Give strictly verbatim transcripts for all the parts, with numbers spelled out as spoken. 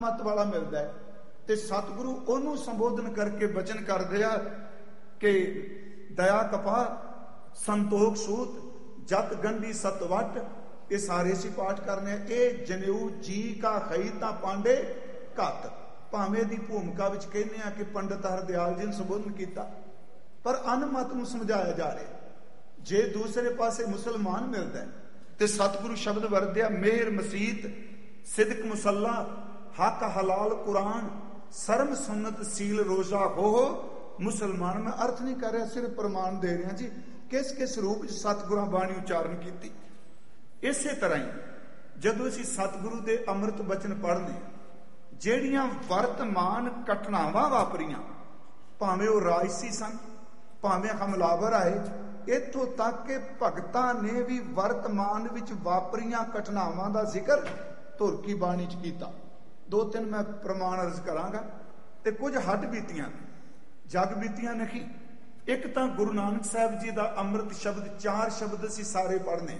मत वाला मिलता है ते सतगुरु ओनू संबोधन करके वचन करदे आ कि दया कपा संतोख सूत जत गंढी सतवट, ये सारे सी पाठ करने। ए जनेऊ जी का खई ता पांडे घत, भावें दी भूमिका विच कहने आ कि पंडित हरदयाल जी ने संबोधन किया, पर अनमत नूं समझाया जा रहा। जे दूसरे पासे मुसलमान मिलता है ते सतगुरु शब्द वरदिया मेहर मसीत सिदक मुसल्ला हक हलाल कुरान सरम सुन्नत सील रोजा हो। मुसलमान में अर्थ नहीं कर रहा, सिर्फ प्रमाण दे रहे जी किस किस रूप सतगुरां बाणी उचारण की। इसे तरह ही जदों असीं सतगुरु दे अमृत बचन पढ़ने, ਜਿਹੜੀਆਂ वर्तमान घटनावां वापरियां, भावें वो राजसी सन भावें हमलावर आए, इत्थों तक कि भगतां ने भी वर्तमान विच वापरियां घटनावां दा जिक्र धुर की बाणी च कीता। दो तीन मैं प्रमाण अर्ज करांगा ते कुछ हट बीतियां जग बीतियां नहीं। एक तां गुरु नानक साहब जी का अमृत शब्द, चार शब्द असीं सारे पढ़ने,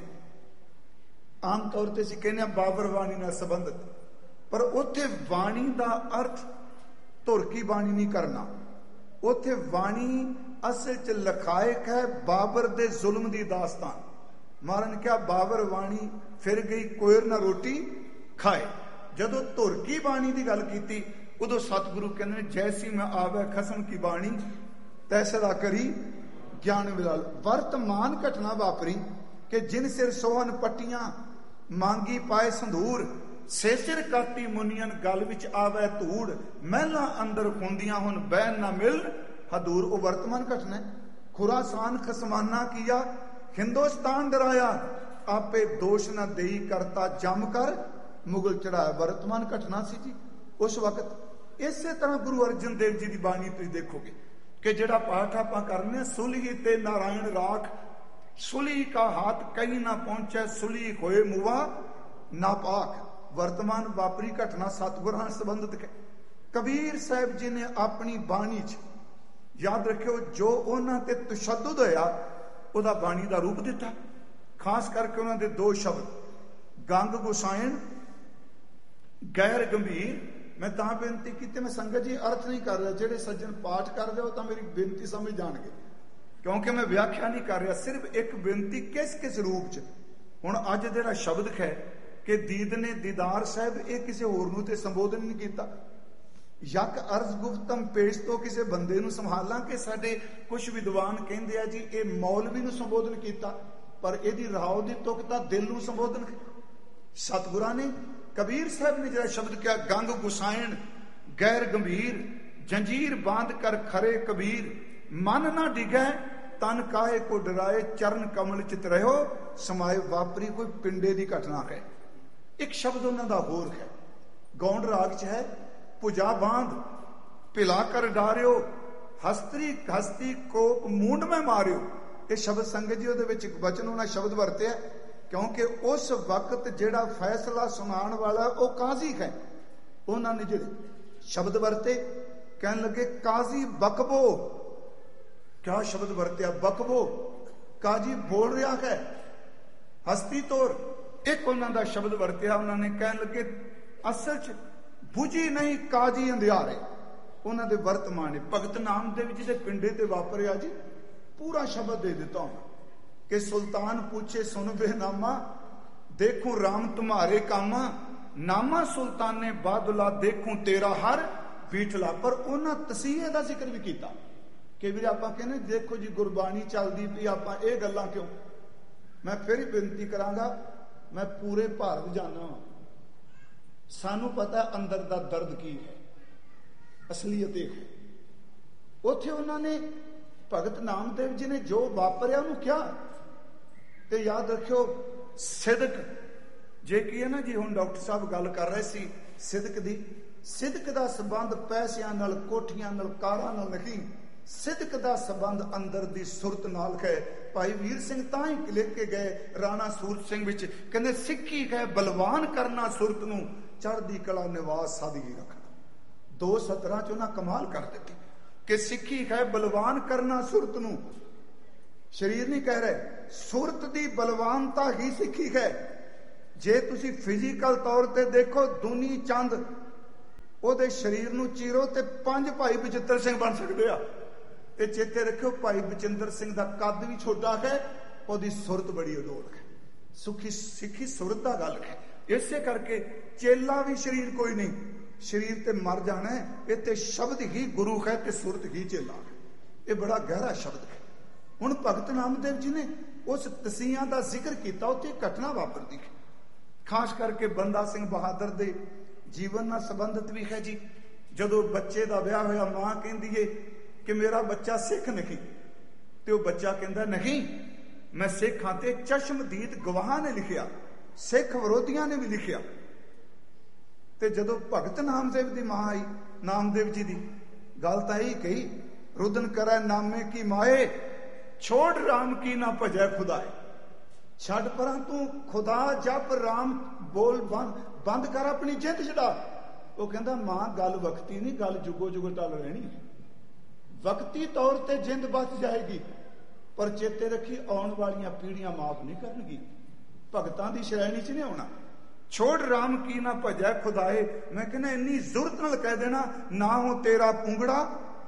आम तौर पर असीं कहने बाबर बाणी नाल संबंधित, पर उत्थे वाणी का अर्थ धुर की बाणी नहीं करना। उत्थे वाणी असल च लखायक है बाबर दे जुल्म की दास्तान। महाराज ने कहा बाबर वाणी फिर गई कोयर ना रोटी खाए। जदों धुर की बाणी की गल की उदों सतगुरु कहते जैसी मैं आवे खसम की बाणी तैसरा करी ज्ञान विलाल। वर्तमान घटना वापरी कि जिन सिर सोहन पट्टियां मांगी पाए संधूर, से सिर काटी मुनियन गल विच आवे धूड़, महला अंदर खुंदियां हुन बैन ना मिल हदूर। वो वर्तमान घटना है। खुरासान खसमाना किया हिंदुस्तान डराया, आपे दोष न देई करता जम कर मुगल चढ़ाया। वर्तमान घटना सी जी उस वक्त। इसे तरह गुरु अर्जन देव जी की बाणी तुम देखोगे कि जिहड़ा पाठ आप करने, सुलही ते नारायण राख, सुलही का हाथ कहीं ना पहुंचे, सुलही होए मुआ नापाक। वर्तमान वापरी घटना सतगुरां संबंधित है। कबीर साहब जी ने अपनी बाणी च याद रखियो जो उन्हां ते तशद्दुद होया उहदा बाणी का रूप दिता। खास करके उन्हां दे दो शब्द गंग गुसायण गैर गंभीर। मैं तां बेनती की, मैं संगत जी अर्थ नहीं कर रहा, जेडे सज्जन पाठ कर रहे हो तो मेरी बेनती समझ जाणगे, क्योंकि मैं व्याख्या नहीं कर रहा, सिर्फ एक बेनती किस किस रूप च। हुण अज जिहड़ा शब्द है कि दीद ने दीदार साहब, ये किसी होर नूं ते संबोधन नहीं किया। यक अर्ज गुफ्तम पेश तो किसी बंदे नूं संभालां कि साडे कुछ विद्वान कहंदे आ जी ये मौलवी नूं संबोधन किया, पर इहदी राव दी तुक तां दिल नूं संबोधन। सतगुरां ने कबीर साहब ने जरा शब्द क्या गंग गुसायण गैर गंभीर, जंजीर बांध कर खरे कबीर, मन ना डिगै तन काहे को डराए, चरण कमल चित रहो समाए। वापरी कोई पिंडे की घटना है। एक शब्द उन्होंने होर है, गौंड राग च है, भुजा बांध पिला कर डारियो, हस्त्री हस्ती कोप मूंड में मारियो। ये शब्द संगत जी उहदे विच वचन उन्होंने शब्द वरते, क्योंकि उस वक्त जिहड़ा फैसला सुनाण वाला वो काजी है। उन्होंने जिहड़े शब्द वरते, कहन लगे काजी बकबो। क्या शब्द वरत्या? बकबो। काजी बोल रहा है, हस्ती तौर। एक उन्होंने दा शब्द वरत्या, उन्होंने कहन लगे असल च बुझी नहीं काजी अंधियारे। उन्होंने वर्तमान भगत नामदेव जी के पिंडे ते वापरिया जी। पूरा शब्द दे दिता हूं कि सुल्तान पूछे सुन बेनामा, देखूं राम तुम्हारे कामा, नामा सुल्तान ने बादुला देखूं तेरा हर बीठला। पर उन्होंने तसीहे का जिक्र भी किया कि भी आप कहने देखो जी गुरबाणी चलती भी आप ये गल्लां क्यों। मैं फिर ही बेनती करांगा, मैं पूरे भारत जाना, सानू पता अंदर का दर्द की है, असलीयत है। उथे उन्होंने भगत नामदेव जी ने जो वापरिया उन्होंने क्या ते याद रखियो सिदक जे की है ना जी। हुण डॉक्टर साहब गल कर रहे सी सिदक दी। सिदक दा संबंध पैसियां नाल, कोठियां नाल, कारां नाल नहीं। सिदक दा संबंध अंदर दी सुरत नाल है। भाई वीर सिंह तां ही लिख के गए राणा सूरत सिंह विच, कहंदे सिक्खी है बलवान करना सुरत नूं, चढ़दी कला निवास सादगी रखना। दो सतरां च उन्हां कमाल कर दित्ती कि सिक्खी है बलवान करना सुरत नूं। शरीर नहीं कह रहे, सुरत दी बलवानता ही सिक्खी है। जे तुसी फिजिकल तौर ते देखो, दुनी चंद ਉਹਦੇ ਸਰੀਰ ਨੂੰ ਚੀਰੋ ਤੇ ਪੰਜ ਭਾਈ ਬਚਿੱਤਰ ਸਿੰਘ ਬਣ ਸਕਦੇ ਆ। ਤੇ ਚੇਤੇ ਰੱਖਿਓ, ਭਾਈ ਬਚਿੱਤਰ ਸਿੰਘ ਦਾ ਕੱਦ ਵੀ ਛੋਟਾ ਹੈ, ਉਹਦੀ ਸੁਰਤ ਬੜੀ ਅਡੋਲ ਹੈ, ਸੁਖੀ ਸਿੱਖੀ ਸੁਰਤ ਦਾ ਗੱਲ ਹੈ। ਇਸੇ ਕਰਕੇ ਚੇਲਾ ਵੀ ਸਰੀਰ ਕੋਈ ਨਹੀਂ, ਸਰੀਰ ਤੇ ਮਰ ਜਾਣਾ ਹੈ, ਇਹ ਤੇ ਸ਼ਬਦ ਹੀ ਗੁਰੂ ਹੈ ਤੇ ਸੁਰਤ ਹੀ ਚੇਲਾ ਹੈ। ਇਹ ਬੜਾ ਗਹਿਰਾ ਸ਼ਬਦ ਹੈ। ਹੁਣ ਭਗਤ ਨਾਮਦੇਵ ਜੀ ਨੇ ਉਸ ਤਸੀਆਂ ਦਾ ਜ਼ਿਕਰ ਕੀਤਾ, ਉੱਥੇ ਘਟਨਾ ਵਾਪਰਦੀ ਹੈ, ਖਾਸ ਕਰਕੇ ਬੰਦਾ ਸਿੰਘ ਬਹਾਦਰ ਦੇ ਜੀਵਨ ਨਾਲ ਸੰਬੰਧਿਤ ਵੀ ਹੈ ਜੀ। ਜਦੋਂ ਬੱਚੇ ਦਾ ਵਿਆਹ ਹੋਇਆ, ਮਾਂ ਕਹਿੰਦੀ ਏ ਕਿ ਮੇਰਾ ਬੱਚਾ ਸਿੱਖ ਨਹੀਂ, ਤੇ ਉਹ ਬੱਚਾ ਕਹਿੰਦਾ ਨਹੀਂ ਮੈਂ ਸਿੱਖ ਹਾਂ। ਤੇ ਚਸ਼ਮਦੀਦ ਗਵਾਹਾਂ ਨੇ ਲਿਖਿਆ, ਸਿੱਖ ਵਿਰੋਧੀਆਂ ਨੇ ਵੀ ਲਿਖਿਆ। ਤੇ ਜਦੋਂ ਭਗਤ ਨਾਮਦੇਵ ਦੀ ਮਾਂ ਆਈ, ਨਾਮਦੇਵ ਜੀ ਦੀ ਗੱਲ ਤਾਂ ਇਹੀ ਕਹੀ, ਰੁਦਨ ਕਰੈ ਨਾਮੇ ਕੀ ਮਾਏ, ਛੋੜ ਰਾਮ ਕੀ ਨਾ ਭਜੈ ਖੁਦਾਏ। ਛੱਡ ਪਰਾਂ ਤੂੰ ਖੁਦਾ ਜਪ ਰਾਮ ਬੋਲ, ਬੰਦ ਬੰਦ ਕਰ ਆਪਣੀ ਜਿੱਦ ਛਡਾ। ਉਹ ਕਹਿੰਦਾ ਮਾਂ ਗੱਲ ਵਕਤੀ ਨਹੀਂ, ਗੱਲ ਜੁਗੋ ਜੁਗ ਟਲ ਰਹਿਣੀ ਹੈ। ਵਕਤੀ ਤੌਰ ਤੇ ਜਿੰਦ ਬਚ ਜਾਏਗੀ, ਪਰ ਚੇਤੇ ਰੱਖੀ ਆਉਣ ਵਾਲੀਆਂ ਪੀੜ੍ਹੀਆਂ ਮਾਫ ਨਹੀਂ ਕਰਨਗੀ, ਭਗਤਾਂ ਦੀ ਸ਼੍ਰੇਣੀ ਚ ਨਹੀਂ ਆਉਣਾ। ਛੋੜ ਰਾਮ ਕੀ ਨਾ ਭਜੈ ਖੁਦਾਏ। ਮੈਂ ਕਹਿੰਦਾ ਇੰਨੀ ਜ਼ੁਰਤ ਨਾਲ ਕਹਿ ਦੇਣਾ, ਨਾ ਹੋ ਤੇਰਾ ਪੁੰਗੜਾ।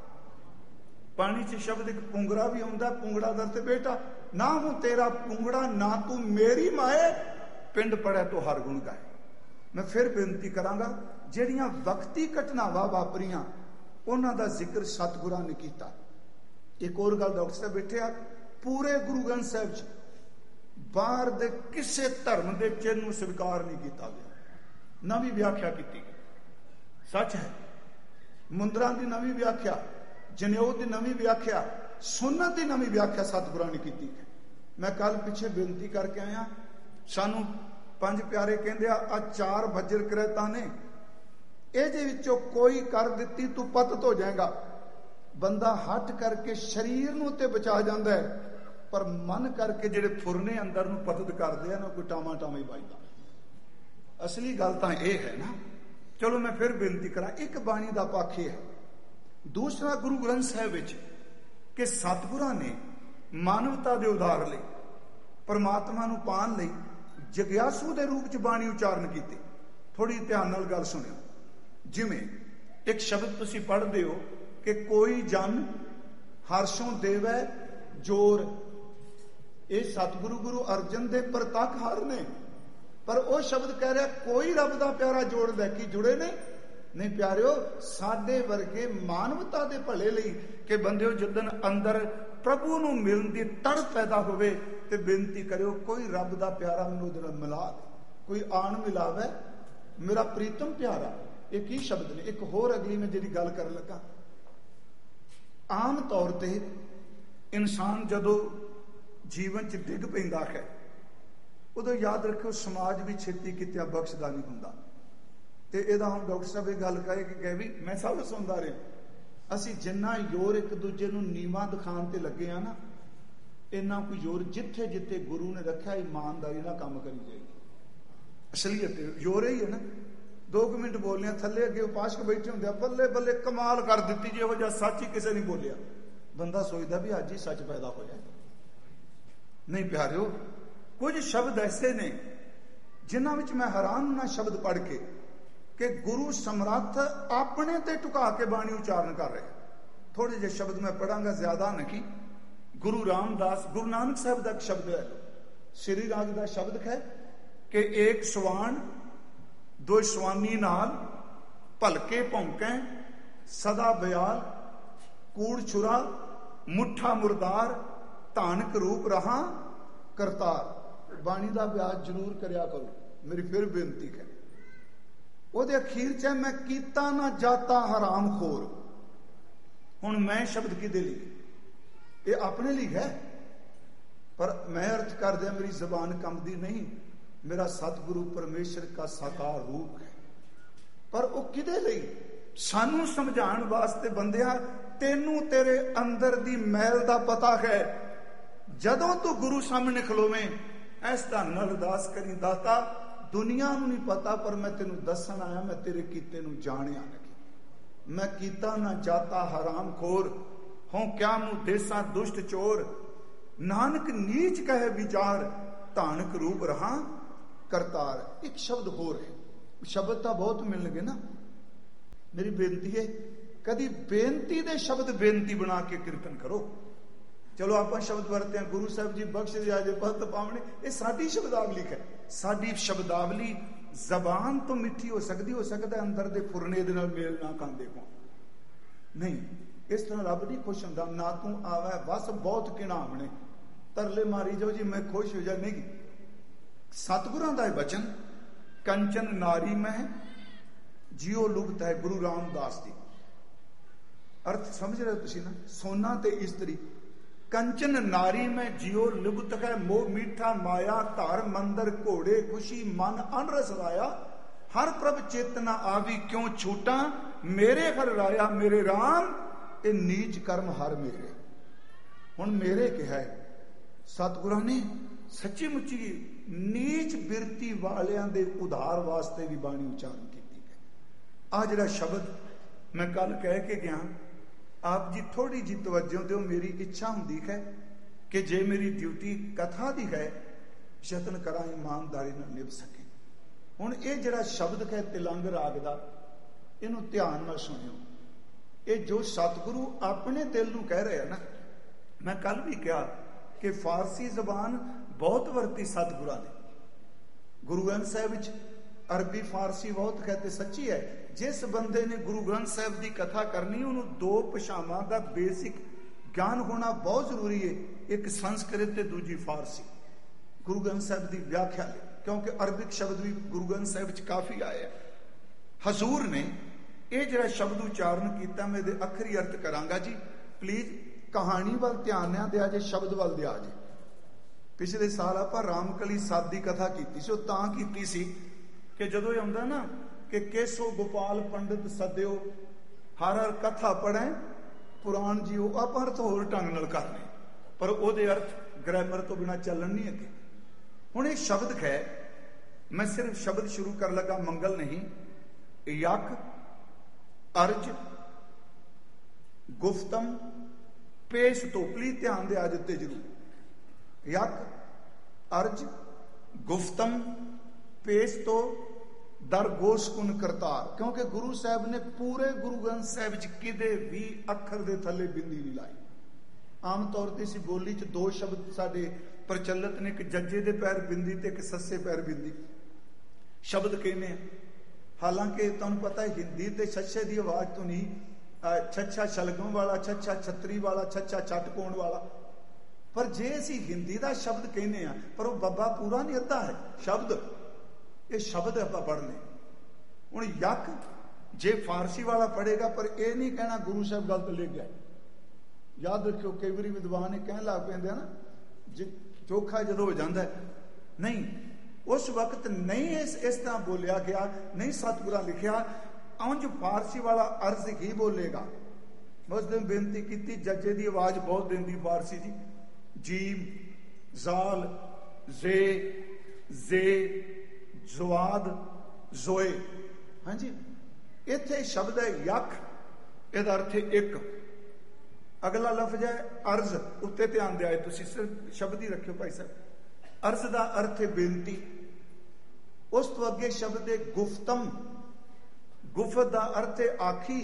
ਪਾਣੀ ਚ ਸ਼ਬਦ ਇੱਕ ਪੁੰਗੜਾ ਵੀ ਆਉਂਦਾ, ਪੁੰਗੜਾ ਦਰ ਤੇ ਬੇਟਾ। ਨਾ ਹੋ ਤੇਰਾ ਪੁੰਗੜਾ, ਨਾ ਤੂੰ ਮੇਰੀ ਮਾਏ, ਪਿੰਡ ਪੜਿਆ ਤੋ ਹਰ ਗੁਣ ਗਾਏ। ਮੈਂ ਫਿਰ ਬੇਨਤੀ ਕਰਾਂਗਾ, ਜਿਹੜੀਆਂ ਵਕਤੀ ਘਟਨਾਵਾਂ ਵਾਪਰੀਆਂ ਉਹਨਾਂ ਦਾ ਜ਼ਿਕਰ ਸਤਿਗੁਰਾਂ ਨੇ ਕੀਤਾ। ਇੱਕ ਹੋਰ ਗੱਲ, ਡਾਕਟਰ ਸਾਹਿਬ ਬੈਠੇ ਆ, ਪੂਰੇ ਗੁਰੂ ਗ੍ਰੰਥ ਸਾਹਿਬ ਚ ਬਾਹਰ ਦੇ ਕਿਸੇ ਧਰਮ ਦੇ ਚਿੰਨ੍ਹ ਨੂੰ ਸਵੀਕਾਰ ਨਹੀਂ ਕੀਤਾ ਗਿਆ, ਨਵੀਂ ਵਿਆਖਿਆ ਕੀਤੀ ਗਈ। ਸੱਚ ਹੈ, ਮੁੰਦਰਾਂ ਦੀ ਨਵੀਂ ਵਿਆਖਿਆ, ਜਨੇਊ ਦੀ ਨਵੀਂ ਵਿਆਖਿਆ, ਸੁਨਨਤ ਦੀ ਨਵੀਂ ਵਿਆਖਿਆ ਸਤਿਗੁਰਾਂ ਨੇ ਕੀਤੀ। ਮੈਂ ਕੱਲ ਪਿੱਛੇ ਬੇਨਤੀ ਕਰਕੇ ਆਇਆ, ਸਾਨੂੰ ਪੰਜ ਪਿਆਰੇ ਕਹਿੰਦੇ ਆ ਆ ਚਾਰ ਭੱਜਰ ਕਰੈਤਾ ਨੇ, ਇਹਦੇ ਵਿੱਚੋਂ ਕੋਈ ਕਰ ਦਿੱਤੀ ਤੂੰ ਪਤਤ ਹੋ ਜਾਏਗਾ। ਬੰਦਾ ਹੱਟ ਕਰਕੇ ਸਰੀਰ ਨੂੰ ਤੇ ਬਚਾ ਜਾਂਦਾ ਹੈ, ਪਰ ਮਨ ਕਰਕੇ ਜਿਹੜੇ ਫੁਰਨੇ ਅੰਦਰ ਨੂੰ ਪਤਤ ਕਰਦੇ ਆ ਨਾ, ਕੋਈ ਟਾਮਾ ਟਾਮਾ ਹੀ ਵੱਜਦਾ। ਅਸਲੀ ਗੱਲ ਤਾਂ ਇਹ ਹੈ ਨਾ। ਚਲੋ ਮੈਂ ਫਿਰ ਬੇਨਤੀ ਕਰਾਂ, ਇੱਕ ਬਾਣੀ ਦਾ ਪੱਖ ਇਹ ਹੈ, ਦੂਸਰਾ ਗੁਰੂ ਗ੍ਰੰਥ ਸਾਹਿਬ ਵਿੱਚ ਕਿ ਸਤਿਗੁਰਾਂ ਨੇ ਮਾਨਵਤਾ ਦੇ ਉਧਾਰ ਲਈ, ਪਰਮਾਤਮਾ ਨੂੰ ਪਾਉਣ ਲਈ ਜਗਿਆਸੂ ਦੇ ਰੂਪ ਚ ਬਾਣੀ ਉਚਾਰਨ ਕੀਤੀ। ਥੋੜੀ ਧਿਆਨ ਨਾਲ ਗੱਲ ਸੁਣਿਓ। ਜਿਵੇਂ ਇੱਕ ਸ਼ਬਦ ਤੁਸੀਂ ਪੜ੍ਹਦੇ ਹੋ ਕਿ ਕੋਈ ਜਨ ਹਰਸ਼ੋਂ ਦੇਵੈ ਜੋਰ, ਇਹ ਸਤਿਗੁਰੂ ਗੁਰੂ ਅਰਜਨ ਦੇ ਪ੍ਰਤੱਖ ਹਰ ਨੇ, ਪਰ ਉਹ ਸ਼ਬਦ ਕਹਿ ਰਿਹਾ ਕੋਈ ਰੱਬ ਦਾ ਪਿਆਰਾ ਜੋੜਦਾ, ਕੀ ਜੁੜੇ ਨੇ? ਨਹੀਂ ਪਿਆਰਿਓ, ਸਾਡੇ ਵਰਗੇ ਮਾਨਵਤਾ ਦੇ ਭਲੇ ਲਈ ਕਿ ਬੰਦਿਓ ਜਿੱਦਣ ਅੰਦਰ ਪ੍ਰਭੂ ਨੂੰ ਮਿਲਣ ਦੀ ਤੜਪ ਪੈਦਾ ਹੋਵੇ ਤੇ ਬੇਨਤੀ ਕਰਿਓ ਕੋਈ ਰੱਬ ਦਾ ਪਿਆਰਾ ਮੈਨੂੰ ਉਹਦੇ ਨਾਲ ਮਿਲਾ ਦੇ, ਕੋਈ ਆਣ ਮਿਲਾਵੇ ਮੇਰਾ ਪ੍ਰੀਤਮ ਪਿਆਰਾ। ਇਹ ਕੀ ਸ਼ਬਦ ਨੇ? ਇੱਕ ਹੋਰ ਅਗਲੀ ਮੈਂ ਜਿਹੜੀ ਗੱਲ ਕਰਨ ਲੱਗਾ, ਆਮ ਤੌਰ ਤੇ ਇਨਸਾਨ ਜਦੋਂ ਜੀਵਨ ਚ ਡਿੱਗ ਪੈਂਦਾ ਹੈ, ਉਦੋਂ ਯਾਦ ਰੱਖਿਓ ਸਮਾਜ ਵੀ ਛੇਤੀ ਕਿਤੇ ਬਖਸ਼ਦਾ ਨਹੀਂ ਹੁੰਦਾ। ਤੇ ਇਹਦਾ ਹੁਣ ਡਾਕਟਰ ਸਾਹਿਬ ਇਹ ਗੱਲ ਕਹੇ ਕਿ ਕਹੇ ਵੀ ਮੈਂ ਸਭ ਸੁਣਦਾ ਰਿਹਾ, ਅਸੀਂ ਜਿੰਨਾ ਜ਼ੋਰ ਇੱਕ ਦੂਜੇ ਨੂੰ ਨੀਵਾਂ ਦਿਖਾਉਣ ਤੇ ਲੱਗੇ ਆ ਨਾ, ਇੰਨਾ ਕੋਈ ਜ਼ੋਰ ਜਿੱਥੇ ਜਿੱਥੇ ਗੁਰੂ ਨੇ ਰੱਖਿਆ ਇਮਾਨਦਾਰੀ ਨਾਲ ਕੰਮ ਕਰੀ ਜਾਏਗੀ। ਅਸਲੀਅਤ ਜ਼ੋਰ ਹੀ ਹੈ ਨਾ। ਦੋ ਕੁ ਮਿੰਟ ਬੋਲਨੇ ਥੱਲੇ ਅੱਗੇ ਉਪਾਸ਼ਕ ਬੈਠੇ ਹੁੰਦੇ ਆ, ਬੱਲੇ ਬੱਲੇ ਕਮਾਲ ਕਰ ਦਿੱਤੀ ਜੀ, ਇਹੋ ਜਿਹਾ ਸੱਚ ਹੀ ਕਿਸੇ ਨੇ ਬੋਲਿਆ। ਬੰਦਾ ਸੋਚਦਾ ਵੀ ਅੱਜ ਹੀ ਸੱਚ ਪੈਦਾ ਹੋਇਆ। ਨਹੀਂ ਪਿਆਰਿਓ, ਕੁਝ ਸ਼ਬਦ ਐਸੇ ਨੇ ਜਿਨ੍ਹਾਂ ਵਿੱਚ ਮੈਂ ਹੈਰਾਨ ਨਾ ਸ਼ਬਦ ਪੜ੍ਹ ਕੇ ਕਿ ਗੁਰੂ ਸਮਰੱਥ ਆਪਣੇ ਤੇ ਟੁਕਾ ਕੇ ਬਾਣੀ ਉਚਾਰਨ ਕਰ ਰਿਹਾ। ਥੋੜੇ ਜਿਹੇ ਸ਼ਬਦ ਮੈਂ ਪੜਾਂਗਾ, ਜ਼ਿਆਦਾ ਨਹੀਂ। ਗੁਰੂ ਰਾਮਦਾਸ, ਗੁਰੂ ਨਾਨਕ ਸਾਹਿਬ ਦਾ ਇੱਕ ਸ਼ਬਦ ਹੈ, ਸ੍ਰੀ ਰਾਗ ਦਾ ਸ਼ਬਦ ਹੈ ਕਿ ਏਕ ਸਵਾਨ ਦੋ ਸਵਾਨੀ ਨਾਲ ਭਲਕੇ ਭੌਂਕੈ ਸਦਾ ਬਿਆਲ, ਕੂੜ ਛੁਰਾ ਮੁੱਠਾ ਮੁਰਦਾਰ, ਧਾਨਕ ਰੂਪ ਰਹਾ ਕਰਤਾਰ। ਬਾਣੀ ਦਾ ਅਭਿਆਸ ਜ਼ਰੂਰ ਕਰਿਆ ਕਰੋ, ਮੇਰੀ ਫਿਰ ਬੇਨਤੀ ਹੈ। ਉਹਦੇ ਅਖੀਰ ਚ ਮੈਂ ਕੀਤਾ ਨਾ ਜਾਤਾ ਹਰਾਮ ਖੋਰ। ਹੁਣ ਮੈਂ ਸ਼ਬਦ ਕਿਹਦੇ ਲਈ? ਇਹ ਆਪਣੇ ਲਈ ਹੈ, ਪਰ ਮੈਂ ਅਰਥ ਕਰਦਿਆਂ ਮੇਰੀ ਜ਼ਬਾਨ ਕੰਬਦੀ ਨਹੀਂ। ਮੇਰਾ ਸਤਿਗੁਰੂ ਪਰਮੇਸ਼ਰ ਦਾ ਸਾਕਾਰ ਰੂਪ ਹੈ, ਪਰ ਉਹ ਕਿਹਦੇ ਲਈ? ਸਾਨੂੰ ਸਮਝਾਉਣ ਵਾਸਤੇ। ਬੰਦਿਆ, ਤੈਨੂੰ ਤੇਰੇ ਅੰਦਰ ਦੀ ਮੈਲ ਦਾ ਪਤਾ ਹੈ। ਜਦੋਂ ਤੂੰ ਗੁਰੂ ਸਾਹਮਣੇ ਖਲੋਵੇਂ, ਐਸ ਦਾ ਅਰਦਾਸ ਕਰੀ, ਦਾਤਾ ਦੁਨੀਆ ਨੂੰ ਨਹੀਂ ਪਤਾ, ਪਰ ਮੈਂ ਤੈਨੂੰ ਦੱਸਣ ਆਇਆ, ਮੈਂ ਤੇਰੇ ਕੀਤੇ ਨੂੰ ਜਾਣਿਆ ਨਹੀਂ। ਮੈਂ ਕੀਤਾ ਨਾ ਜਾਤਾ ਹਰਾਮ ਖੋਰ, ਹੋਂ ਕਿਆ ਮੂੰ ਦੇਸਾਂ ਦੁਸ਼ਟ ਚੋਰ। ਨਾਨਕ ਨੀਚ ਕਹੇ ਵਿਚਾਰ, ਧਾਨਕ ਰੂਪ ਰਹਾ ਕਰਤਾਰ। ਇੱਕ ਸ਼ਬਦ ਹੋਰ ਹੈ, ਸ਼ਬਦ ਤਾਂ ਬਹੁਤ ਮਿਲਣਗੇ ਨਾ। मेरी बेनती है कदी बेनती दे शब्द बेनती बना के कीर्तन करो। चलो आप शब्द वरते हैं गुरु साहब जी बख्श दिया जे पत पावने, ये साडी शब्दावली है। साडी शब्दावली जबान तो मिठी हो सकती, हो सकता है अंदर दे फुरने दे नाल मेल ना खांदे हो नहीं। इस तरह रब नहीं खुश होंदा। ना तू आवे बस बहुत किणामने तरले मारी जाओ जी मैं खुश हो जा नहीं। सतगुरां दा वचन कंचन नारी में जियो लुप्त है गुरु रामदास जी। अर्थ समझ रहे हो तुसी ना, सोना ते इस्त्री कंचन नारी में जियो लुप्त है मोह मीठा माया घर मंदिर घोड़े खुशी मन अनरस लाया हर प्रभ चेतना आवी क्यों छूटा मेरे हर राया मेरे राम ए नीच कर्म हर मेरे। हुण मेरे कहा है सतगुरां ने सच्ची मुच्ची नीच बिरती वालियां दे उधार वास्ते भी बाणी उच्चारण की है। आ जिहड़ा शब्द मैं कल कह के गया आप जी थोड़ी जी तवज्जो दो। मेरी इच्छा होंदी है कि जे मेरी ड्यूटी कथा दी है यतन करा ईमानदारी नाल निभ सके। हुण ये जिहड़ा शब्द है तिलंग राग दा इनू ध्यान नाल सुनियो। ये जो सतगुरु अपने दिल नू कह रहे हैं ना, मैं कल भी कहा कि फारसी जबान बहुत वरती सतगुरां ने। गुरु ग्रंथ साहिब विच अरबी फारसी बहुत कहते सच्ची है। जिस बंदे ने गुरु ग्रंथ साहिब की कथा करनी उन्होंने दो भाषावां का बेसिक ज्ञान होना बहुत जरूरी है, एक संस्कृत ते दूजी फारसी। गुरु ग्रंथ साहिब की व्याख्या ले, क्योंकि अरबिक शब्द भी गुरु ग्रंथ साहिब विच काफी आए हैं। हजूर ने यह जिहड़ा शब्द उच्चारण किया मैं दे अखरी अर्थ करांगा जी। प्लीज कहानी वाल ध्यान ना दिया जे, शब्द वाल दिया जे। पिछले साल आप रामकली साध की कथा की सी, तां कीती सी कि जदों आउंदा ना कि केसो गोपाल पंडित सद्यो हर हर कथा पढ़े पुराण जी आप अर्थ होर ढंग नाल करने, पर ओहदे अर्थ ग्रामर तो बिना चलन नहीं अगे। हुण ये शब्द है, मैं सिर्फ शब्द शुरू कर लगा मंगल नहीं। यक अर्ज गुफ्तम पेश तो प्लीज ध्यान दे आज उत्ते जरूर। यक अर्ज गुफ्तम पेश तो दर गोश कुन करतार, क्योंकि गुरु साहब ने पूरे गुरु ग्रंथ साहब किदे भी अखर दे थले बिंदी नहीं लाई। आम तौर पर इस बोली च दो शब्द साडे प्रचलित ने, एक जज्जे दे पैर बिंदी ते एक सस्से पैर बिंदी शब्द कहने। हालांकि तुहानूं पता है हिंदी ते छछे की आवाज तो नहीं, छछा शलगम वाला, छछा छतरी वाला, छछा चटकोण वाला। पर जे असीं हिंदी का शब्द कहने आ पर वो बब्बा पूरा नहीं अद्धा है शब्द, ये शब्द आप पढ़ने। हुण यक जे फारसी वाला पढ़ेगा पर यह नहीं कहना गुरु साहब गलत लिख गया। याद रखियो कई बार विद्वान कह लग पेंदे ना जे चोखा जदों हो जाता है, नहीं उस वक्त नहीं इस इस तरह बोलिया गया, नहीं सतगुरां लिखिया अंज फारसी वाला अर्ज ही बोलेगा। उस दिन बेनती की जजे की आवाज बहुत देंदी फारसी जी, जीम जाल जे जे जवाद जोए। हाँ जी, इत्थे शब्द है यक, इहदा अर्थ है एक। अगला लफ्ज है अर्ज, उत्ते ध्यान दिया तुसीं सिर्फ शब्द ही रखियो भाई साहब। अर्ज का अर्थ है बेनती। उस तो अगे शब्द है गुफ्तम, गुफत का अर्थ है आखी,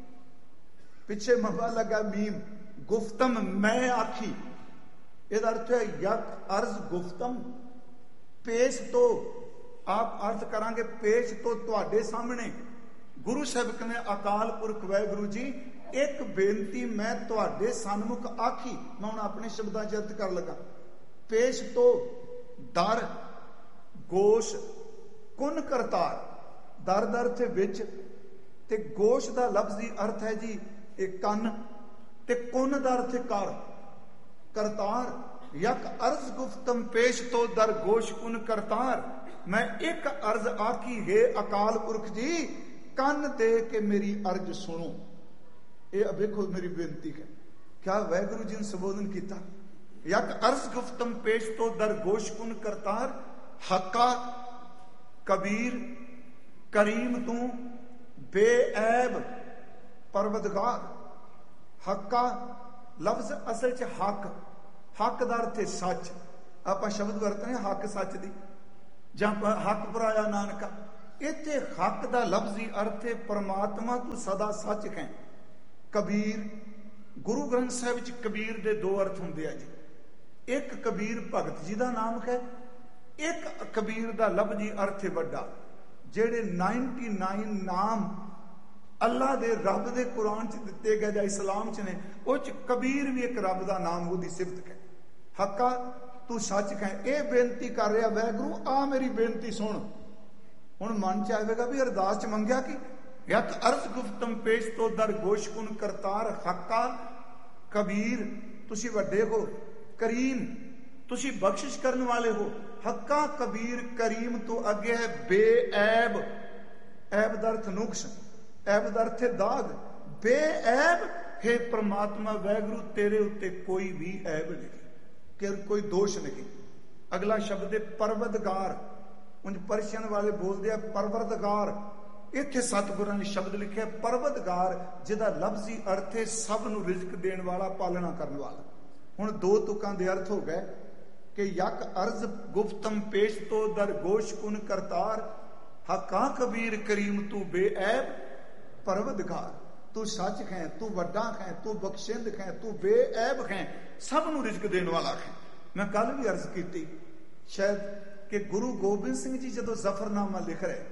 पिछे मफा लगा मीम, गुफ्तम मैं आखी। यह अर्थ है यक अर्ज गुफ्तम। पेश तो आप अर्थ करांगे पेश तो तुहाडे सामने गुरु साहब ने अकाल पुरख वाहिगुरु जी एक बेनती मैं तुहाडे सन्मुख आखी। मैं हुण अपने शब्दां च अर्थ कर लगा। पेश तो दर गोश कुन करतार, दर दर थे विच ते गोश का लफ्जी अर्थ है जी एक कन ते कुन दा अर्थ कर करतार। यक अर्ज गुफ्तम पेश तो दर गोश कुन करतार। मैं एक अर्ज आखी है अकाल पुरख जी कन दे के मेरी अर्ज सुनो। ये देखो मेरी बेनती है, क्या वाहिगुरु जी ने संबोधन किया। यक अर्ज गुफ्तम पेश तो दर गोश कुन करतार। हक्का कबीर करीम तू बेऐब परवदगार। हक्का लफ्ज असल च हक, हक दा अर्थ है सच। आप शब्द वरतने हक सच दी, जां हक पराया नानका, ਇੱਥੇ ਹੱਕ ਦਾ ਲਫ਼ਜ਼ੀ ਅਰਥ ਹੈ ਪਰਮਾਤਮਾ ਤੂੰ ਸਦਾ ਸੱਚ ਹੈ। ਕਬੀਰ, ਗੁਰੂ ਗ੍ਰੰਥ ਸਾਹਿਬ ਵਿੱਚ ਕਬੀਰ ਦੇ ਦੋ ਅਰਥ ਹੁੰਦੇ ਆ ਜੀ। ਇੱਕ ਕਬੀਰ ਭਗਤ ਜੀ ਦਾ ਨਾਮ ਹੈ, ਇੱਕ ਕਬੀਰ ਦਾ ਲਫ਼ਜ਼ੀ ਅਰਥ ਹੈ ਵੱਡਾ। ਜਿਹੜੇ ਨਿन्यानवे ਨਾਮ ਅੱਲਾ ਦੇ ਰੱਬ ਦੇ ਕੁਰਾਨ ਚ ਦਿੱਤੇ ਗਏ ਜਾਂ ਇਸਲਾਮ ਚ ਨੇ, ਉਹ ਚ ਕਬੀਰ ਵੀ ਇੱਕ ਰੱਬ ਦਾ ਨਾਮ, ਉਹਦੀ ਸਿਫਤ ਹੈ। ਹੱਕਾ ਤੂੰ ਸੱਚ ਹੈ। ਇਹ ਬੇਨਤੀ ਕਰ ਰਿਹਾ ਵਾਹਿਗੁਰੂ, ਆ ਮੇਰੀ ਬੇਨਤੀ ਸੁਣ। ਹੁਣ ਮਨ ਚ ਆਵੇਗਾ ਵੀ ਅਰਦਾਸ ਚ ਮੰਗਿਆ ਕਿ ਯਕ ਅਰਜ਼ ਗੁਫਤਮ ਪੇਸ਼ ਤੋਂ ਦਰ ਗੋਸ਼ਕੁਨ ਕਰਤਾਰ। ਹੱਕਾ ਕਬੀਰ ਤੁਸੀਂ ਵੱਡੇ ਹੋ, ਕਰੀਮ ਤੁਸੀਂ ਬਖਸ਼ਿਸ਼ ਕਰਨ ਵਾਲੇ ਹੋ। ਹੱਕਾ ਕਬੀਰ ਕਰੀਮ ਤੋਂ ਅੱਗੇ ਹੈ ਬੇਐਬ। ਐਬ ਦਾ ਅਰਥ ਨੁਕਸ, ਐਬ ਦਾ ਅਰਥ ਦਾਗ। ਬੇਐਬ ਹੈ ਪ੍ਰਮਾਤਮਾ ਵਾਹਿਗੁਰੂ, ਤੇਰੇ ਉੱਤੇ ਕੋਈ ਵੀ ਐਬ ਨਹੀਂ, ਕਿ ਕੋਈ ਦੋਸ਼ ਨਹੀਂ। ਅਗਲਾ ਸ਼ਬਦ ਹੈ ਪਰਵਦਗਾਰ। ਉਂਝ ਪਰਸ਼ੀਅਨ ਵਾਲੇ ਬੋਲਦੇ ਆ ਪਰਵਰਦਗਾਰ। ਇੱਥੇ ਸਤਿਗੁਰਾਂ ਨੇ ਸ਼ਬਦ ਲਿਖਿਆ ਪਰਵਦਗਾਰ, ਜਿਹਦਾ ਲਫ਼ਜ਼ੀ ਅਰਥ ਹੈ ਸਭ ਨੂੰ ਰਿਜ਼ਕ ਦੇਣ ਵਾਲਾ, ਪਾਲਣਾ ਕਰਨ ਵਾਲਾ। ਹੁਣ ਦੋ ਤੁਕਾਂ ਦੇ ਅਰਥ ਹੋ ਗਏ ਕਿ ਯਕ ਅਰਜ਼ ਗੁਫਤਮ ਪੇਸ਼ ਤੋਂ ਦਰ ਗੋਸ਼ਕੁਨ ਕਰਤਾਰ। ਹੱਕਾ ਕਬੀਰ ਕਰੀਮ ਤੂੰ ਬੇਐਬ ਪਰਵਦਗਾਰ। ਤੂੰ ਸੱਚ ਹੈ, ਤੂੰ ਵੱਡਾ ਹੈ, ਤੂੰ ਬਖਸ਼ਿੰਦ ਹੈ, ਤੂੰ ਬੇਐਬ ਹੈ, ਸਭ ਨੂੰ ਰਿਜ਼ਕ ਦੇਣ ਵਾਲਾ ਹੈ। ਮੈਂ ਕੱਲ ਵੀ ਅਰਜ਼ ਕੀਤੀ ਸ਼ਾਇਦ ਕਿ ਗੁਰੂ ਗੋਬਿੰਦ ਸਿੰਘ ਜੀ ਜਦੋਂ ਜ਼ਫਰਨਾਮਾ ਲਿਖ ਰਹੇ,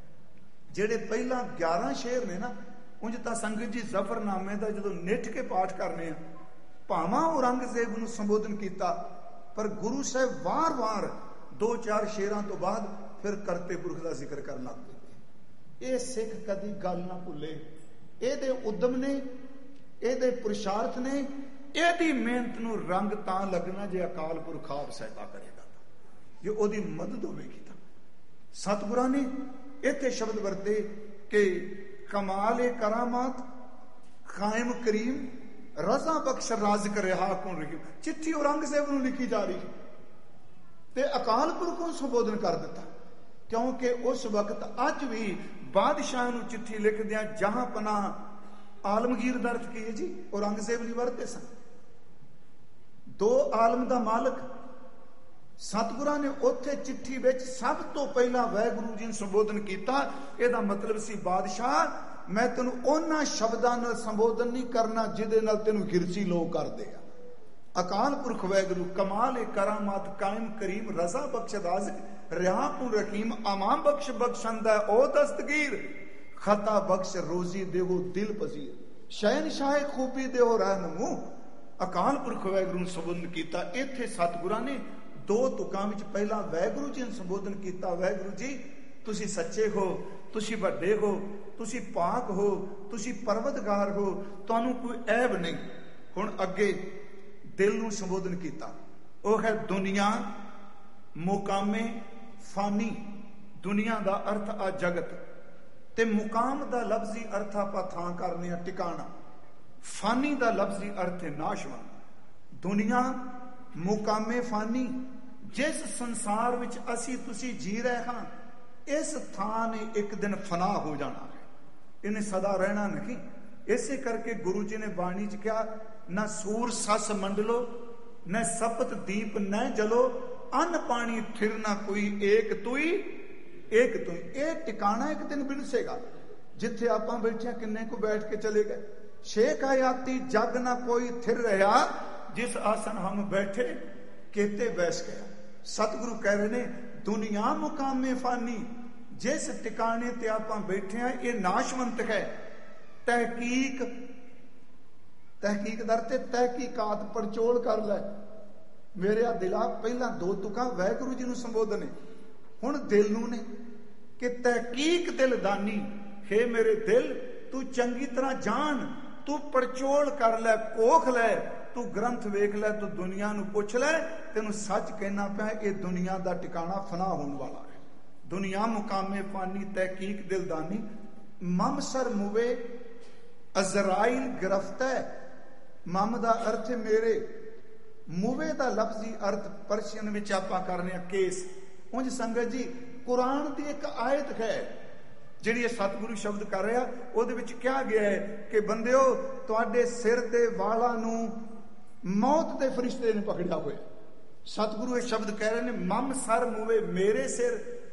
ਜਿਹੜੇ ਪਹਿਲਾਂ ਗਿਆਰਾਂ ਸ਼ੇਰ ਨੇ ਨਾ, ਉਂਝ ਤਾਂ ਸੰਗਤ ਜੀ ਜ਼ਫਰਨਾਮੇ ਦਾ ਜਦੋਂ ਨਿੱਠ ਕੇ ਪਾਠ ਕਰਨੇ ਆ, ਭਾਵਾਂ ਔਰੰਗਜ਼ੇਬ ਨੂੰ ਸੰਬੋਧਨ ਕੀਤਾ, ਪਰ ਗੁਰੂ ਸਾਹਿਬ ਵਾਰ-ਵਾਰ ਦੋ ਚਾਰ ਸ਼ੇਰਾਂ ਤੋਂ ਬਾਅਦ ਫਿਰ ਕਰਤੇ ਪੁਰਖ ਦਾ ਜ਼ਿਕਰ ਕਰਨ ਲੱਗ ਪਏ। ਇਹ ਸਿੱਖ ਕਦੀ ਗੱਲ ਨਾ ਭੁੱਲੇ। ਇਹਦੇ ਉਦਮ ਨੇ, ਇਹਦੇ ਪੁਰਸ਼ਾਰਥ ਨੇ, ਇਹਦੀ ਮਿਹਨਤ ਨੂੰ ਰੰਗ ਤਾਂ ਲੱਗਣਾ ਜੇ ਅਕਾਲ ਪੁਰਖ ਆਪ ਸਹਾਇਤਾ ਕਰੇਗਾ, ਜੇ ਉਹਦੀ ਮਦਦ ਹੋਵੇਗੀ ਤਾਂ। ਸਤਿਗੁਰਾਂ ਨੇ ਇੱਥੇ ਸ਼ਬਦ ਵਰਤੇ ਕਿ ਕਮਾਲ ਕਰਾਮਾਤ ਕਾਇਮ ਕਰੀਮ ਰਜ਼ਾ ਬਖਸ਼ ਰਾਜ਼ਕ ਰਿਹਾ ਕੌਣ ਰਹੀ। ਚਿੱਠੀ ਔਰੰਗਜ਼ੇਬ ਨੂੰ ਲਿਖੀ ਜਾ ਰਹੀ ਤੇ ਅਕਾਲ ਪੁਰਖ ਨੂੰ ਸੰਬੋਧਨ ਕਰ ਦਿੱਤਾ, ਕਿਉਂਕਿ ਉਸ ਵਕਤ ਅੱਜ ਵੀ ਬਾਦਸ਼ਾਹ ਨੂੰ ਚਿੱਠੀ ਲਿਖਦਿਆਂ ਜਹਾਂ ਪਨਾਹ ਆਲਮਗੀਰ ਦਾ ਅਰਥ ਕੀ ਹੈ ਜੀ? ਔਰੰਗਜ਼ੇਬ ਨਹੀਂ ਵਰਤੇ ਸਨ। ਦੋ ਆਲਮ ਦਾ ਮਾਲਕ। ਸਤਿਗੁਰਾਂ ਨੇ ਉੱਥੇ ਚਿੱਠੀ ਵਿੱਚ ਸਭ ਤੋਂ ਪਹਿਲਾਂ ਵਾਹਿਗੁਰੂ ਜੀ ਨੂੰ ਸੰਬੋਧਨ ਕੀਤਾ। ਇਹਦਾ ਮਤਲਬ ਸੀ ਬਾਦਸ਼ਾਹ, ਮੈਂ ਤੈਨੂੰ ਉਹਨਾਂ ਸ਼ਬਦਾਂ ਨਾਲ ਸੰਬੋਧਨ ਨਹੀਂ ਕਰਨਾ ਜਿਹਦੇ ਨਾਲ ਤੈਨੂੰ ਗਿਰਸੀ ਲੋਕ ਕਰਦੇ ਆ। ਅਕਾਲ ਪੁਰਖ ਵਾਹਿਗੁਰੂ ਕਮਾਲ ਕਰਾਮਾਤ ਕਾਇਮ ਕਰੀਮ ਰਜ਼ਾ ਬਖਸ਼ ਰਾਜ਼ਕ ਰਿਹਾ ਕੋ ਰਹੀਮ ਅਮਾਮ ਬਖਸ਼ ਬਖਸ਼ੰਦਾ ਉਹ ਦਸਤਗੀਰ ਖਤਾ ਬਖਸ਼ ਰੋਜ਼ੀ ਦੇਵੋ ਦਿਲ ਪਜ਼ੀਰ ਸ਼ਹਿਨਸ਼ਾਹ ਖੂਬੀ ਦੇਵੋ ਰਹਿਨਮੂ। ਅਕਾਲ ਪੁਰਖ ਵਾਹਿਗੁਰੂ ਨੂੰ ਸੰਬੋਧਨ ਕੀਤਾ। ਇੱਥੇ ਸਤਿਗੁਰਾਂ ਨੇ ਦੋ ਤੁਕਾਂ ਵਿੱਚ ਪਹਿਲਾਂ ਵਾਹਿਗੁਰੂ ਜੀ ਨੂੰ ਸੰਬੋਧਨ ਕੀਤਾ। ਵਾਹਿਗੁਰੂ ਜੀ ਤੁਸੀਂ ਸੱਚੇ ਹੋ, ਤੁਸੀਂ ਵੱਡੇ ਹੋ, ਤੁਸੀਂ ਪਾਕ ਹੋ, ਤੁਸੀਂ ਪਰਵਤਗਾਰ ਹੋ, ਤੁਹਾਨੂੰ ਕੋਈ ਐਬ ਨਹੀਂ। ਹੁਣ ਅੱਗੇ ਦਿਲ ਨੂੰ ਸੰਬੋਧਨ ਕੀਤਾ। ਉਹ ਹੈ ਦੁਨੀਆ ਮੁਕਾਮੇ ਫਾਨੀ। ਦੁਨੀਆ ਦਾ ਅਰਥ ਆ ਜਗਤ, ਤੇ ਮੁਕਾਮ ਦਾ ਲਫ਼ਜ਼ੀ ਅਰਥ ਆਪਾਂ ਥਾਂ ਕਰਨੇ ਆ ਟਿਕਾਣਾ। ਫਾਨੀ ਦਾ ਲਫ਼ਜ਼ੀ ਅਰਥ ਹੈ ਨਾਸ਼ਵਾਨ। ਦੁਨੀਆ ਮੁਕਾਮੇ ਫਾਨੀ, ਜਿਸ ਸੰਸਾਰ ਵਿੱਚ ਅਸੀਂ ਤੁਸੀਂ ਜੀ ਰਹੇ ਹਾਂ, ਇਸ ਥਾਂ ਨੇ ਇੱਕ ਦਿਨ ਫਨਾ ਹੋ ਜਾਣਾ ਹੈ, ਇਹਨੇ ਸਦਾ ਰਹਿਣਾ ਨਹੀਂ। ਇਸੇ ਕਰਕੇ ਗੁਰੂ ਜੀ ਨੇ ਬਾਣੀ ਚ ਕਿਹਾ, ਨਾ ਸੂਰ ਸਸ ਮੰਡਲੋ न सपत दीप न जलो अन्न पानी थिर ना कोई एक तुई एक तुई। ये टिकाना एक दिन बिरसेगा जिथे आप बैठे किन्ने को बैठ के चले गए। शेख आयाती जग ना कोई थिर रहा जिस आसन हम बैठे केते बैस गया। सतगुरु कह रहे ने दुनिया मुकामे फानी, जिस टिकाने ते आप बैठे हैं ये नाशवंत है। तहकीक तहकीक दर ते तहकीकात पड़चोल कर लै। मेरे दिला पहला दो तुका वाहिगुरु जी नूं संबोधन है, हुण दिल नूं ने कि तहकीक दिल दानी। हे मेरे दिल तू चंगी तरह जान, तू पड़चोल कर लै, कोख लै, तू ग्रंथ वेख लै, तू दुनिया नूं पुछ लै। तेनू सच कहना पिया ये दुनिया दा टिकाणा फना होने वाला है। दुनिया मुकामे फानी तहकीक दिलदानी। ममसर मुवे अजराइल गिरफ्त है। मम दा अर्थ मेरे, मुवे दा लफ्जी अर्थ परशियन विच आपां करने आ केस। उंज संगत जी कुरान दी एक आयत है जिहड़ी सतगुरु शब्द कर रहा, उहदे विच कहा गया है कि बंदिओ तुहाडे सिर दे वालां नूं मौत दे फरिश्ते ने पकड़िया होया। सतगुरु ये शब्द कह रहे ने मम सर मुवे मेरे सिर,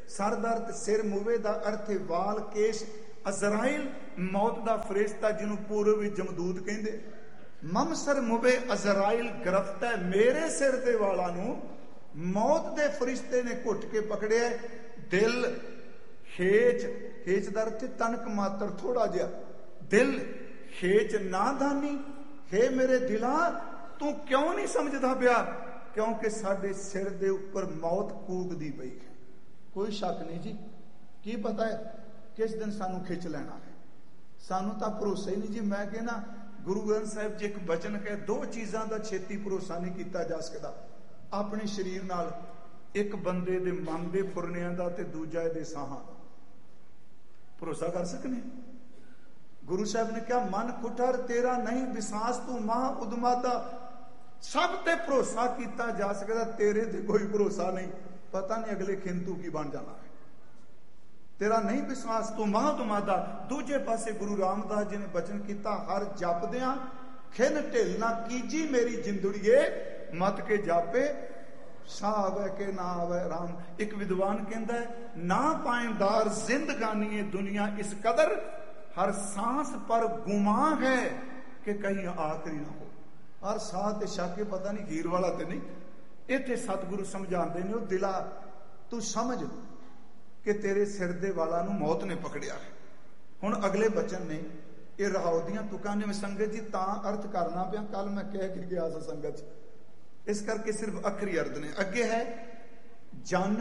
ਸਰ ਦਾ ਅਰਥ ਸਿਰ, ਮੂਵੇ ਦਾ ਅਰਥ ਵਾਲ, ਕੇਸ਼। ਅਜ਼ਰਾਇਲ ਮੌਤ ਦਾ ਫਰਿਸ਼ਤਾ, ਜਿਹਨੂੰ ਪੂਰਬ ਵਿੱਚ ਜਮਦੂਤ ਕਹਿੰਦੇ। ਮਮਸਰ ਮੁਵੇ ਅਜ਼ਰਾਇਲ ਗ੍ਰਿਫਤ ਹੈ, ਮੇਰੇ ਸਿਰ ਦੇ ਵਾਲਾਂ ਨੂੰ ਮੌਤ ਦੇ ਫਰਿਸ਼ਤੇ ਨੇ ਘੁੱਟ ਕੇ ਪਕੜਿਆ। ਦਿਲ ਖੇਚ, ਖੇਚ ਦਾ ਅਰਥ ਤਨਕ ਮਾਤਰ, ਥੋੜਾ ਜਿਹਾ। ਦਿਲ ਖੇਚ ਨਾ ਦਾਨੀ, ਹੇ ਮੇਰੇ ਦਿਲਾਂ ਤੂੰ ਕਿਉਂ ਨਹੀਂ ਸਮਝਦਾ ਪਿਆ? ਕਿਉਂਕਿ ਸਾਡੇ ਸਿਰ ਦੇ ਉੱਪਰ ਮੌਤ ਕੂਕਦੀ ਪਈ ਹੈ। ਕੋਈ ਸ਼ੱਕ ਨਹੀਂ ਜੀ, ਕੀ ਪਤਾ ਹੈ ਕਿਸ ਦਿਨ ਸਾਨੂੰ ਖਿੱਚ ਲੈਣਾ ਹੈ। ਸਾਨੂੰ ਤਾਂ ਭਰੋਸਾ ਹੀ ਨਹੀਂ ਜੀ। ਮੈਂ ਕਹਿੰਦਾ ਗੁਰੂ ਗ੍ਰੰਥ ਸਾਹਿਬ ਜੀ ਇੱਕ ਬਚਨ ਕਹੇ, ਦੋ ਚੀਜ਼ਾਂ ਦਾ ਛੇਤੀ ਭਰੋਸਾ ਨਹੀਂ ਕੀਤਾ ਜਾ ਸਕਦਾ, ਆਪਣੇ ਸਰੀਰ ਨਾਲ, ਇੱਕ ਬੰਦੇ ਦੇ ਮਨ ਦੇ ਫੁਰਨਿਆਂ ਦਾ ਤੇ ਦੂਜਾ ਇਹਦੇ ਸਾਹਾਂ ਦਾ। ਭਰੋਸਾ ਕਰ ਸਕਨੇ? ਗੁਰੂ ਸਾਹਿਬ ਨੇ ਕਿਹਾ, ਮਨ ਕੁਠਰ ਤੇਰਾ ਨਹੀਂ ਵਿਸਾਸ ਤੂੰ ਮਹਾ ਉਦਮਾਦਾ। ਸਭ ਤੇ ਭਰੋਸਾ ਕੀਤਾ ਜਾ ਸਕਦਾ, ਤੇਰੇ ਤੇ ਕੋਈ ਭਰੋਸਾ ਨਹੀਂ। ਪਤਾ ਨਹੀਂ ਅਗਲੇ ਖਿੰਤੂ ਕੀ ਬਣ ਜਾਣਾ ਹੈ। ਤੇਰਾ ਨਹੀਂ ਵਿਸ਼ਵਾਸ ਤੂੰ ਮਹਾ ਉਦਮਾਦਾ। ਦੂਜੇ ਪਾਸੇ ਗੁਰੂ ਰਾਮਦਾਸ ਜੀ ਨੇ ਬਚਨ ਕੀਤਾ, ਹਰ ਜਪਦਿਆਂ ਖਿਨ ਢਿੱਲ ਨਾ ਕੀਜੀ ਮੇਰੀ ਜਿੰਦੜੀਏ, ਮਤ ਕੇ ਜਾਪੇ ਸਾਹ ਆਵੇ ਕਿ ਨਾ ਆਵੇ ਰਾਮ। ਇੱਕ ਵਿਦਵਾਨ ਕਹਿੰਦਾ ਹੈ, ਨਾ ਪਾਇੰਦਾਰ ਜ਼ਿੰਦਗਾਨੀ ਦੁਨੀਆ ਇਸ ਕਦਰ, ਹਰ सांस पर गुमा है कि कहीं आखिरी ना हो। हर साह ते शक, पता नहीं हीर वाला ते नहीं। इत्थे सतगुरु समझाते ने, दिला तू समझ कि तेरे सिर दे वाला नू मौत ने पकड़िया है। हुण अगले बचन ने ये रहाओ दियां तुकां ने संगत जी तां अर्थ करना पिया, कल मैं कह के गया सा संगत च, इस करके सिर्फ अखरी अर्थ ने। अगे है जन,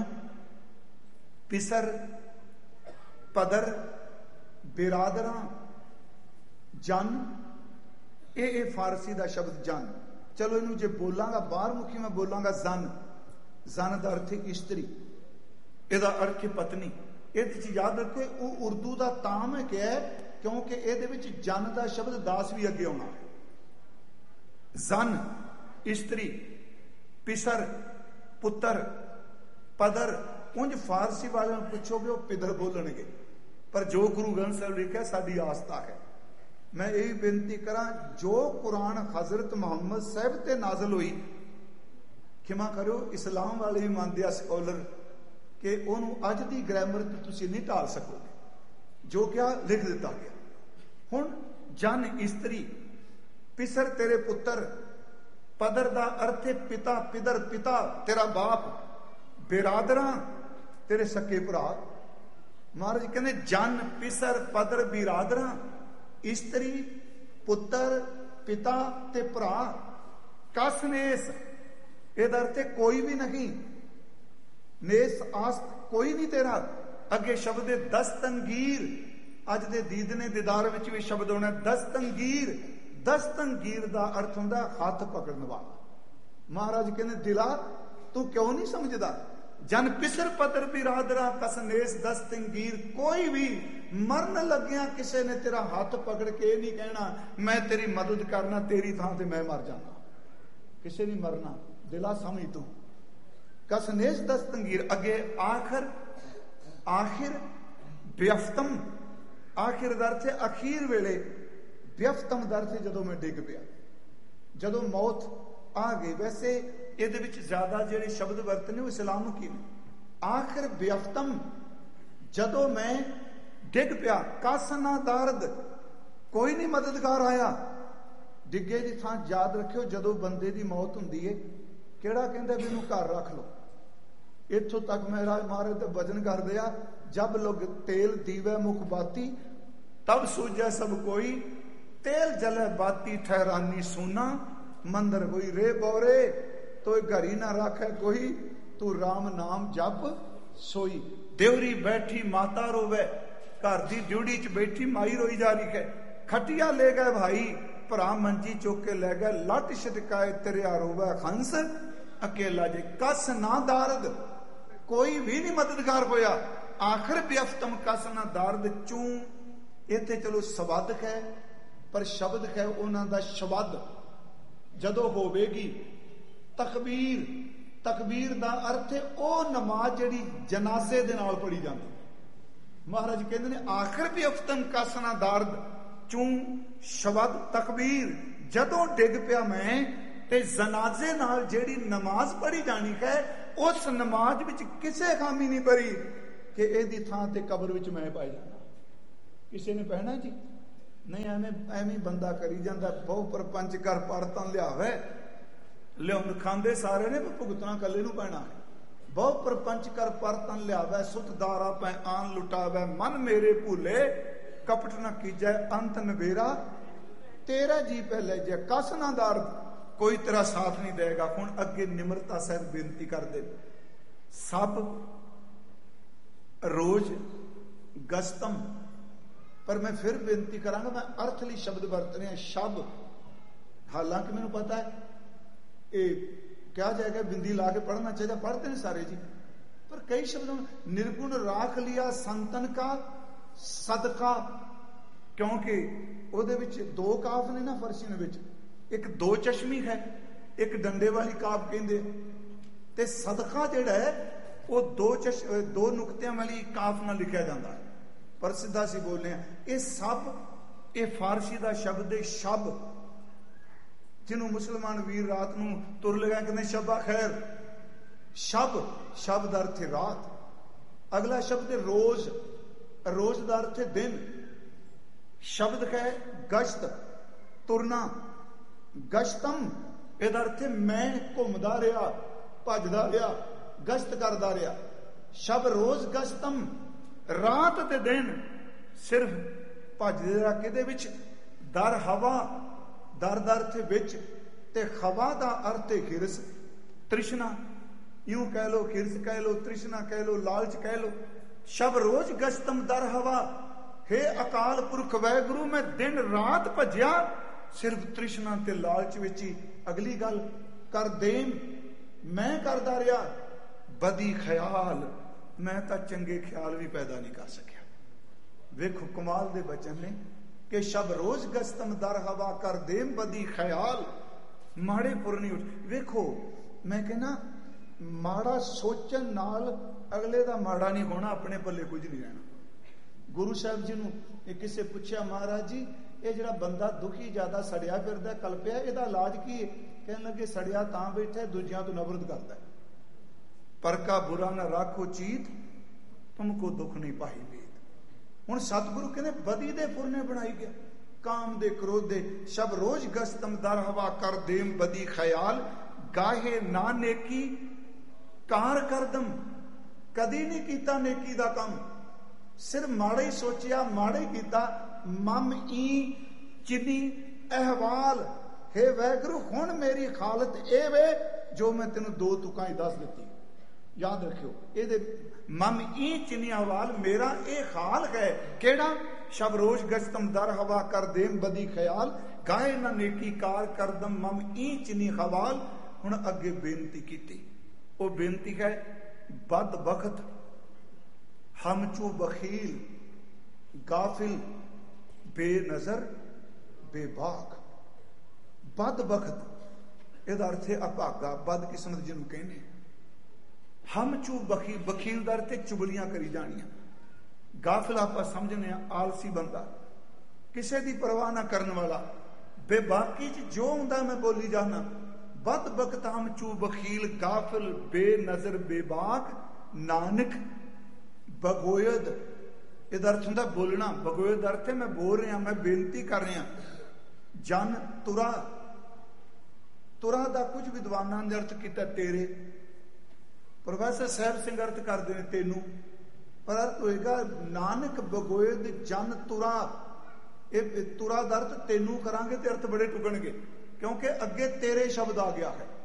पिसर, पदर, बिरादरा। जन ये ये फारसी का शब्द जन। चलो इनू जे बोलांगा बाहर मुखी मैं बोलांगा जन। जन का अर्थ इस्त्री, ਇਹਦਾ अर्थ पत्नी। ये याद रखो, वो उर्दू का ताम है क्या है, क्योंकि ये जन का शब्द दास भी अगे आना है। जन इस्त्री, पिसर पुत्र, पदर। उंज फारसी वाले पूछोगे वो पिदर बोलणगे, पर जो गुरु ग्रंथ साहिब लिखा साडी आस्था है। मैं यही बेनती करा, जो कुरान हजरत मुहम्मद साहब ते नाजल हुई, खिमा करो इस्लाम वाले भी मानते हैं स्कॉलर कि उन्होंने अज की ग्रामर तुसीं नहीं टाल सकोगे, जो क्या लिख दिता गया। हुण जन इस्त्री, पिसर तेरे पुत्र, पदर दा अर्थ पिता, पिदर पिता तेरा बाप, बिरादरा तेरे सके भरा। महाराज कहते जन, पिसर, पदर, बिरादरा, इस्त्री, पुत्र, पिता ते भरा। कस नेस, ਇਹਦਾ अर्थ कोई भी नहीं। नेस आस्त कोई नहीं तेरा। अगे शब्द है दस्तंगीर। अज दे दीदने दीदार विच भी शब्द होना दस्तंगीर। दस्तंगीर दा अर्थ हुंदा हाथ पकड़न वाला। महाराज कहने दिला तू क्यों नहीं समझदा? जन पिसर पतर बिरादरा कस नेस दस्तंगीर। कोई भी मरन लग्या किसी ने तेरा हाथ पकड़ के नहीं कहना मैं तेरी मदद करना, तेरी थां ते मैं मर जाना। किसी नहीं मरना, दिला समझ तू। कस नेस दस्तंगीर। अगे आखिर, आखिर व्यफ्तम। आखिर दा अर्थ अखीर वेले, व्यफ्तम दा अर्थ जदों मैं डिग पिया, जदों मौत आ गई। वैसे ਇਹਦੇ ਵਿੱਚ ਜ਼ਿਆਦਾ ਜਿਹੜੇ ਸ਼ਬਦ ਵਰਤਨੇ ਉਹ ਇਸਲਾਮਕੀ ਨੇ। ਆਖਿਰ ਬਿਅਫਤਮ, ਜਦੋਂ ਮੈਂ ਡਿੱਗ ਪਿਆ। ਕਸ ਨਾ ਦਰਦ, ਕੋਈ ਨਹੀਂ ਮਦਦਗਾਰ ਆਇਆ। ਡਿੱਗੇ ਦੀ ਥਾਂ ਯਾਦ ਰੱਖਿਓ, ਜਦੋਂ ਬੰਦੇ ਦੀ ਮੌਤ ਹੁੰਦੀ ਹੈ ਕਿਹੜਾ ਕਹਿੰਦਾ ਵੀ ਇਹਨੂੰ ਘਰ ਰੱਖ ਲਓ। ਇੱਥੋਂ ਤੱਕ ਮੇਰਾ ਮਹਾਰਾਜ ਤੇ ਵਜਨ ਕਰਦੇ ਆ, ਜਬ ਲੋਗ ਤੇਲ ਦੀਵੇ ਮੁਖ ਬਾਤੀ ਤਬ ਸੂਝੈ ਸਭ ਕੋਈ, ਤੇਲ ਜਲੇ ਬਾਤੀ ਠਹਿਰਾਨੀ ਸੂਨਾ, ਮੰਦਰ ਹੋਈ ਰੇ ਬੋਰੇ तो घरी ना रखे कोई, तू राम नाम जप सोई। देवरी बैठी माता रोवे, घर दी ड्यूटी च बैठी माई रोई जा रही है। खटिया ले गए भाई, भरा मंजी चुक के ले गए। लट छटकाए तिरिया रोवे हंस अकेला जे। कस ना दारद, कोई भी नहीं मददगार होया। आखिर व्यफ्तम कस ना दारद चू। इत्थे चलो शब्द है, पर शब्द है उन्हां दा शब्द जदों होवेगी। तकबीर, तकबीर दा अर्थ है ਉਹ ਨਮਾਜ਼ ਜਿਹੜੀ ਜਨਾਜ਼ੇ ਦੇ ਨਾਲ ਪੜੀ ਜਾਂਦੀ। ਮਹਾਰਾਜ ਕਹਿੰਦੇ ਨੇ ਆਖਿਰ ਵੀ ਅਫਤਨ ਕਾਸਨਾ ਦਰਦ ਚੂੰ ਸ਼ਬਦ ਤਕਬੀਰ। ਜਦੋਂ ਡਿੱਗ ਪਿਆ ਮੈਂ ਤੇ ਜਨਾਜ਼ੇ ਨਾਲ ਜਿਹੜੀ ਨਮਾਜ਼ ਪੜੀ ਜਾਣੀ ਹੈ, ਉਸ ਨਮਾਜ਼ ਵਿੱਚ ਕਿਸੇ ਖਾਮੀ ਨਹੀਂ ਪਰੀ। कि ਇਹਦੀ ਥਾਂ ਤੇ ਕਬਰ ਵਿੱਚ ਮੈਂ ਪਾਈ ਜਾਣਾ। ਕਿਸੇ ਨੇ ਪਹਿਣਾ ਜੀ ਨਹੀਂ, ਐਵੇਂ ਐਵੇਂ ਬੰਦਾ ਕਰੀ ਜਾਂਦਾ, ਬਹੁ ਪਰਪੰਚ ਕਰ ਪਰ ਤਾਂ ਲਿਆਵੇ, ਲਿਆਉਣ ਖਾਂਦੇ ਸਾਰੇ ਨੇ, ਭੁਗਤਣਾ ਕੱਲੇ ਨੂੰ ਪੈਣਾ ਹੈ। ਬਹੁ ਪਰਪੰਚ ਕਰ ਪਰ ਤਨ ਲਿਆਵੇ, ਸੁਤ ਦਾਰਾ ਪੈ ਆਨ ਲੁਟਾਵੇ, ਮਨ ਮੇਰੇ ਭੂਲੇ ਕਪਟ ਨਾ ਕੀਜੈ, ਅੰਤ ਨਵੇਰਾ ਤੇਰਾ ਜੀ ਪਹਿਲੇ ਜੇ, ਕਸ ਨਾ ਦਰਦ ਕੋਈ ਤੇਰਾ ਸਾਥ ਨਹੀਂ ਦੇਗਾ। ਹੁਣ ਅੱਗੇ ਨਿਮਰਤਾ ਸਹਿਤ ਬੇਨਤੀ ਕਰਦੇ, ਸਭ ਰੋਜ਼ ਗਸਤਮ, ਪਰ ਮੈਂ ਫਿਰ ਬੇਨਤੀ ਕਰਾਂਗਾ, ਮੈਂ ਅਰਥ ਲਈ ਸ਼ਬਦ ਵਰਤ ਰਿਹਾ ਸ਼ਬ, ਹਾਲਾਂਕਿ ਮੈਨੂੰ ਪਤਾ ਹੈ ਇਹ ਕਿਹਾ ਜਾਏਗਾ ਬਿੰਦੀ ਲਾ ਕੇ ਪੜ੍ਹਨਾ ਚਾਹੀਦਾ, ਪੜ੍ਹਦੇ ਨੇ ਸਾਰੇ ਜੀ, ਪਰ ਕਈ ਸ਼ਬਦ ਨਿਰਗੁਣ ਰਾਖ ਲਿਆ ਸੰਤਨ ਕਾ ਸਦਕਾ, ਕਿਉਂਕਿ ਉਹਦੇ ਵਿੱਚ ਦੋ ਕਾਫ ਨੇ ਨਾ ਫਰਸ਼ੀ ਵਿੱਚ, ਇੱਕ ਦੋ ਚਸ਼ਮੀ ਹੈ, ਇੱਕ ਡੰਡੇ ਵਾਲੀ ਕਾਫ ਕਹਿੰਦੇ, ਤੇ ਸਦਕਾ ਜਿਹੜਾ ਹੈ ਉਹ ਦੋ ਚਸ਼ ਦੋ ਨੁਕਤਿਆਂ ਵਾਲੀ ਕਾਫ ਨਾਲ ਲਿਖਿਆ ਜਾਂਦਾ ਹੈ, ਪਰ ਸਿੱਧਾ ਸੀ ਬੋਲਦੇ ਆ ਇਹ ਸਭ, ਇਹ ਫਾਰਸੀ ਦਾ ਸ਼ਬਦ ਹੈ ਸ਼ਬ, ਜਿਹਨੂੰ ਮੁਸਲਮਾਨ ਵੀਰ ਰਾਤ ਨੂੰ ਤੁਰ ਲਗਾ ਕਹਿੰਦੇ ਸ਼ਬਾ ਖੈਰ, ਸ਼ਬ, ਸ਼ਬ ਦਾ ਅਰਥ ਹੈ ਰਾਤ। ਅਗਲਾ ਸ਼ਬਦ ਹੈ ਰੋਜ਼, ਰੋਜ਼ ਦਾ ਅਰਥ ਹੈ ਦਿਨ। ਸ਼ਬਦ ਹੈ ਗਸ਼ਤ, ਤੁਰਨਾ, ਗਸ਼ਤਮ ਇਹਦਾ ਅਰਥ ਹੈ ਮੈਂ ਘੁੰਮਦਾ ਰਿਹਾ, ਭੱਜਦਾ ਰਿਹਾ, ਗਸ਼ਤ ਕਰਦਾ ਰਿਹਾ। ਸ਼ਬ ਰੋਜ਼ ਗਸ਼ਤਮ, ਰਾਤ ਤੇ ਦਿਨ ਸਿਰਫ ਭੱਜਦੇ ਰਿਹਾ। ਕਿਹਦੇ ਵਿੱਚ? ਦਰ ਹਵਾ, ਦਰ ਦਾ ਅਰਥ ਵਿੱਚ, ਤੇ ਖਵਾ ਦਾ ਅਰਥ ਹੈ ਹਿਰਸ, ਤ੍ਰਿਸ਼ਨਾ, ਯੂੰ ਕਹਿ ਲੋ, ਹਿਰਸ ਕਹਿ ਲੋ, ਤ੍ਰਿਸ਼ਨਾ ਕਹਿ ਲੋ, ਲਾਲਚ ਕਹਿ ਲੋ। ਸ਼ਬ ਰੋਜ਼ ਗਸ਼ਤਮ ਦਰ ਹਵਾ, ਹੇ ਅਕਾਲ ਪੁਰਖ ਵਾਹਿਗੁਰੂ ਮੈਂ ਦਿਨ ਰਾਤ ਭੱਜਿਆ ਸਿਰਫ ਤ੍ਰਿਸ਼ਨਾ ਤੇ ਲਾਲਚ ਵਿੱਚ ਹੀ। ਅਗਲੀ ਗੱਲ ਕਰ ਦੇਮ, ਮੈਂ ਕਰਦਾ ਰਿਹਾ, ਬਦੀ ਖਿਆਲ, ਮੈਂ ਤਾਂ ਚੰਗੇ ਖਿਆਲ ਵੀ ਪੈਦਾ ਨਹੀਂ ਕਰ ਸਕਿਆ। ਵੇਖੋ ਕਮਾਲ ਦੇ ਬਚਨ ਨੇ ਕਿ ਸ਼ਬ ਰੋਜ਼ ਗਸਤਮ ਦਰ ਹਵਾ ਕਰ ਦੇਮ ਬਦੀ ਖਿਆਲ, ਮਾੜੇ ਪੁਰਨੀ ਉੱਠ। ਵੇਖੋ ਮੈਂ ਕਹਿੰਦਾ ਮਾੜਾ ਸੋਚਣ ਨਾਲ ਅਗਲੇ ਦਾ ਮਾੜਾ ਨਹੀਂ ਹੋਣਾ, ਆਪਣੇ ਪੱਲੇ ਕੁਝ ਨਹੀਂ ਰਹਿਣਾ। ਗੁਰੂ ਸਾਹਿਬ ਜੀ ਨੂੰ ਇਹ ਕਿਸੇ ਪੁੱਛਿਆ, ਮਹਾਰਾਜ ਜੀ ਇਹ ਜਿਹੜਾ ਬੰਦਾ ਦੁਖੀ ਜ਼ਿਆਦਾ ਸੜਿਆ ਫਿਰਦਾ ਕਲਪਿਆ, ਇਹਦਾ ਇਲਾਜ ਕੀ ਹੈ? ਕਹਿਣ ਲੱਗੇ ਸੜਿਆ ਤਾਂ ਬੈਠਾ ਦੂਜਿਆਂ ਤੋਂ ਨਫ਼ਰਤ ਕਰਦਾ, ਪਰ ਕਾ ਬੁਰਾ ਨਾ ਰਾਖੋ ਚੀਤ ਤੁਮਕੋ ਦੁੱਖ ਨਹੀਂ ਪਾਈ ਵੇਦ। ਹੁਣ ਸਤਿਗੁਰੂ ਕਹਿੰਦੇ ਬਦੀ ਦੇ ਫੁਰਨੇ ਬਣਾਈ ਗਿਆ, ਕਾਮ ਦੇ ਕ੍ਰੋਧ ਦੇ। ਸ਼ਬ ਰੋਜ਼ ਗਸਤਮ ਦਰ ਹਵਾ ਕਰ ਦੇਮ ਬਦੀ ਖਿਆਲ, ਗਾਹੇ ਨਾ ਨੇਕੀ ਕਾਰ ਕਰਦਮ, ਕਦੀ ਨਹੀਂ ਕੀਤਾ ਨੇਕੀ ਦਾ ਕੰਮ, ਸਿਰਫ ਮਾੜਾ ਹੀ ਸੋਚਿਆ, ਮਾੜਾ ਹੀ ਕੀਤਾ। ਮਮ ਈ ਚਿਨੀ ਅਹਵਾਲ, ਹੇ ਵਾਹਿਗੁਰੂ ਹੁਣ ਮੇਰੀ ਹਾਲਤ ਇਹ ਵੇ ਜੋ ਮੈਂ ਤੈਨੂੰ ਦੋ ਤੁਕਾਂ ਹੀ ਦੱਸ ਦਿੱਤੀ, ਯਾਦ ਰੱਖਿਓ ਇਹਦੇ। ਮਮ ਈ ਚਿਨੀ ਅਹਵਾਲ, ਮੇਰਾ ਇਹ ਹਾਲ ਹੈ ਕਿਹੜਾ? ਸ਼ਬ ਰੋਜ਼ ਗਸ਼ਤਮ ਦਰ ਹਵਾ ਕਰ ਦੇਮ ਬਦੀ ਖਿਆਲ, ਗਾਏ ਨਾ ਨੇਕੀ ਕਾਰ ਕਰਦਮ ਮਮ ਈ ਚਿਨੀ ਹਵਾਲ। ਹੁਣ ਅੱਗੇ ਬੇਨਤੀ ਕੀਤੀ, ਉਹ ਬੇਨਤੀ ਹੈ ਬਦ ਬਖਤ ਹਮਚੂ ਬਖੀਲ ਗਾਫਿਲ ਬੇਨਜ਼ਰ ਬੇਬਾਕ। ਬਦ ਬਖਤ ਇਹਦਾ ਅਰਥ ਹੈ ਅਭਾਗਾ, ਬਦ ਕਿਸਮਤ ਜਿਹਨੂੰ ਕਹਿੰਦੇ। ਹਮਚੂ ਬਖੀਲ, ਬਖੀਲ ਦਾ ਅਰਥ ਹੈ ਚੁਗਲੀਆਂ ਕਰੀ ਜਾਣੀਆਂ। ਗਾਫਿਲ ਆਪਾਂ ਸਮਝਨੇ ਆ ਆਲਸੀ ਬੰਦਾ, ਕਿਸੇ ਦੀ ਪਰਵਾਹ ਨਾ ਕਰਨ ਵਾਲਾ। ਬੇਬਾਕੀ ਚ ਜੋ ਹੁੰਦਾ ਮੈਂ ਬੋਲੀ ਜਾਣਾ। ਬਦ ਬਖਤ ਹਮਚੂ ਬਖੀਲ ਗਾਫਿਲ ਬੇਨਜ਼ਰ ਬੇਬਾਕ, ਨਾਨਕ ਬਗੋਇਦ ਇਹਦਾ ਅਰਥ ਹੁੰਦਾ ਬੋਲਣਾ। ਬਗੋਇਦ ਦਾ ਅਰਥ ਹੈ ਮੈਂ ਬੋਲ ਰਿਹਾ, ਮੈਂ ਬੇਨਤੀ ਕਰ ਰਿਹਾ। ਜਨ ਤੁਰਾ, ਤੁਰਾ ਦਾ ਕੁਝ ਵਿਦਵਾਨਾਂ ਨੇ ਅਰਥ ਕੀਤਾ ਤੇਰੇ, ਪ੍ਰੋਫੈਸਰ ਸਾਹਿਬ ਸਿੰਘ ਅਰਥ ਕਰਦੇ ਨੇ ਤੈਨੂੰ, ਪਰ ਅਰਥ ਹੋਏਗਾ ਨਾਨਕ ਬਗੋਇਦ ਜਨ ਤੁਰਾ। ਇਹ ਤੁਰਾ ਦਾ ਅਰਥ ਤੈਨੂੰ ਕਰਾਂਗੇ ਤੇ ਅਰਥ ਬੜੇ ਟੁਕਣਗੇ, ਕਿਉਂਕਿ ਅੱਗੇ ਤੇਰੇ ਸ਼ਬਦ ਆ ਗਿਆ ਹੈ।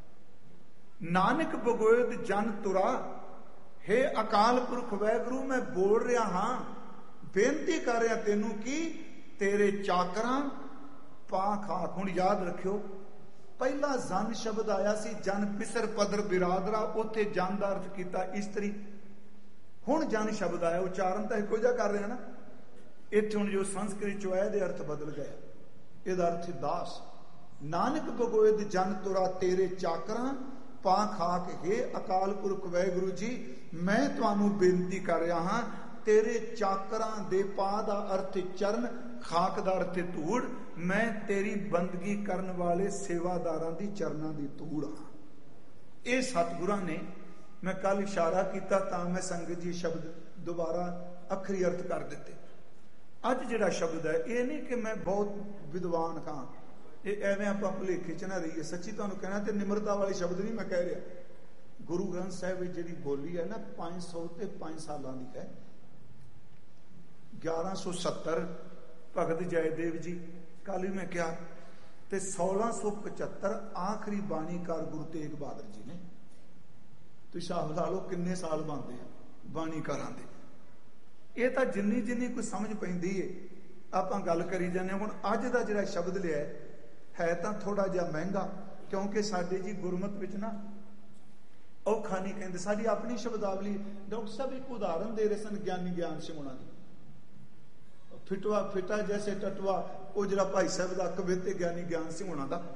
ਨਾਨਕ ਬਗੋਇਦ ਜਨ ਤੁਰਾ, ਹੇ ਅਕਾਲ ਪੁਰਖ ਵਾਹਿਗੁਰੂ ਮੈਂ ਬੋਲ ਰਿਹਾ ਹਾਂ, ਬੇਨਤੀ ਕਰ ਰਿਹਾ ਤੈਨੂੰ ਕੀ? ਤੇਰੇ ਚਾਕਰਾਂ ਪਾ ਖਾਕ। ਹੁਣ ਯਾਦ ਰੱਖਿਓ ਪਹਿਲਾ ਜਨ ਸ਼ਬਦ ਆਇਆ ਸੀ, ਜਨ ਪਿਸਰ ਪਦਰ ਬਿਰਾਦਰਾ, ਉੱਥੇ ਜਨ ਦਾ ਅਰਥ ਕੀਤਾ ਇਸਤਰੀ। ਹੁਣ ਜਨ ਸ਼ਬਦ ਆਇਆ, ਉਚਾਰਨ ਤਾਂ ਇੱਕੋ ਜਿਹਾ ਕਰ ਰਿਹਾ ਨਾ। ਇੱਥੇ ਹੁਣ ਜੋ ਸੰਸਕ੍ਰਿਤ ਚ ਆਇਆ ਦੇ ਅਰਥ ਬਦਲ ਗਿਆ, ਇਹਦਾ ਅਰਥ ਦਾਸ। ਨਾਨਕ ਬਗੋਇਦ ਜਨ ਤੁਰਾ ਤੇਰੇ ਚਾਕਰਾਂ ਪਾ ਖਾਕ, ਹੇ ਅਕਾਲ ਪੁਰਖ ਵਾਹਿਗੁਰੂ ਜੀ ਮੈਂ ਤੁਹਾਨੂੰ ਬੇਨਤੀ ਕਰ ਰਿਹਾ ਹਾਂ, ਤੇਰੇ ਚਾਕਰਾਂ ਦੇ ਪਾ ਦਾ ਅਰਥ ਚਰਨ, ਖਾਕ ਦਾ ਅਰਥ ਧੂੜ। ਮੈਂ ਤੇਰੀ ਬੰਦਗੀ ਕਰਨ ਵਾਲੇ ਸੇਵਾਦਾਰਾਂ ਦੀ ਚਰਨਾਂ ਦੀ ਧੂੜ ਹਾਂ। ਇਹ ਸਤਿਗੁਰਾਂ ਨੇ, ਮੈਂ ਕੱਲ ਇਸ਼ਾਰਾ ਕੀਤਾ ਤਾਂ ਮੈਂ ਸੰਗਤ ਜੀ ਸ਼ਬਦ ਦੁਬਾਰਾ ਅੱਖਰੀ ਅਰਥ ਕਰ ਦਿੱਤੇ। ਅੱਜ ਜਿਹੜਾ ਸ਼ਬਦ ਹੈ ਇਹ ਨਹੀਂ ਕਿ ਮੈਂ ਬਹੁਤ ਵਿਦਵਾਨ ਹਾਂ, ਇਹ ਐਵੇਂ ਆਪਾਂ ਭੁਲੇਖੇ ਚ ਨਾ ਰਹੀਏ। ਸੱਚੀ ਤੁਹਾਨੂੰ ਕਹਿਣਾ ਤੇ ਨਿਮਰਤਾ ਵਾਲੇ ਸ਼ਬਦ ਨਹੀਂ ਮੈਂ ਕਹਿ ਰਿਹਾ। ਗੁਰੂ ਗ੍ਰੰਥ ਸਾਹਿਬ ਵਿੱਚ ਜਿਹੜੀ ਬੋਲੀ ਹੈ ਨਾ ਪੰਜ ਸੌ ਤੇ ਪੰਜ ਸਾਲਾਂ ਦੀ ਹੈ। ਗਿਆਰਾਂ ਸੌ ਸੱਤਰ ਭਗਤ ਜੈਦੇਵ ਜੀ ਕੱਲ ਵੀ ਮੈਂ ਕਿਹਾ, ਤੇ ਸੋਲਾਂ ਸੌ ਪਚੱਤਰ ਆਖਰੀ ਬਾਣੀਕਾਰ ਗੁਰੂ ਤੇਗ ਬਹਾਦਰ ਜੀ ਨੇ। ਤੁਸੀਂ ਹਿਸਾਬ ਲਾ ਲਓ ਕਿੰਨੇ ਸਾਲ ਬਣਦੇ ਆ ਬਾਣੀਕਾਰਾਂ ਦੇ। ਇਹ ਤਾਂ ਜਿੰਨੀ ਜਿੰਨੀ ਕੋਈ ਸਮਝ ਪੈਂਦੀ ਏ ਆਪਾਂ ਗੱਲ ਕਰੀ ਜਾਂਦੇ। ਹੁਣ ਅੱਜ ਦਾ ਜਿਹੜਾ ਸ਼ਬਦ ਲਿਆ ਹੈ ਤਾਂ ਥੋੜਾ ਜਿਹਾ ਮਹਿੰਗਾ, ਕਿਉਂਕਿ ਸਾਡੇ ਜੀ ਗੁਰਮਤ ਵਿੱਚ ਨਾ ਔਖਾ ਨਹੀਂ ਕਹਿੰਦੇ। ਸਾਡੀ ਆਪਣੀ ਸ਼ਬਦਾਵਲੀ, ਡਾਕਟਰ ਸਾਹਿਬ ਇੱਕ ਉਦਾਹਰਨ ਦੇ ਰਹੇ ਸਨ ਗਿਆਨੀ ਗਿਆਨ ਸਿੰਘ ਹੋਣਾ ਦੀ, ਫਿਟਵਾ ਫਿਟਾ ਜੈਸੇ ਟਟਵਾ, ਉਹ ਜਿਹੜਾ ਭਾਈ ਸਾਹਿਬ ਦਾ ਕਵਿਤੇ ਗਿਆਨੀ ਗਿਆਨ ਸਿੰਘ ਹੋਣਾ ਦਾ,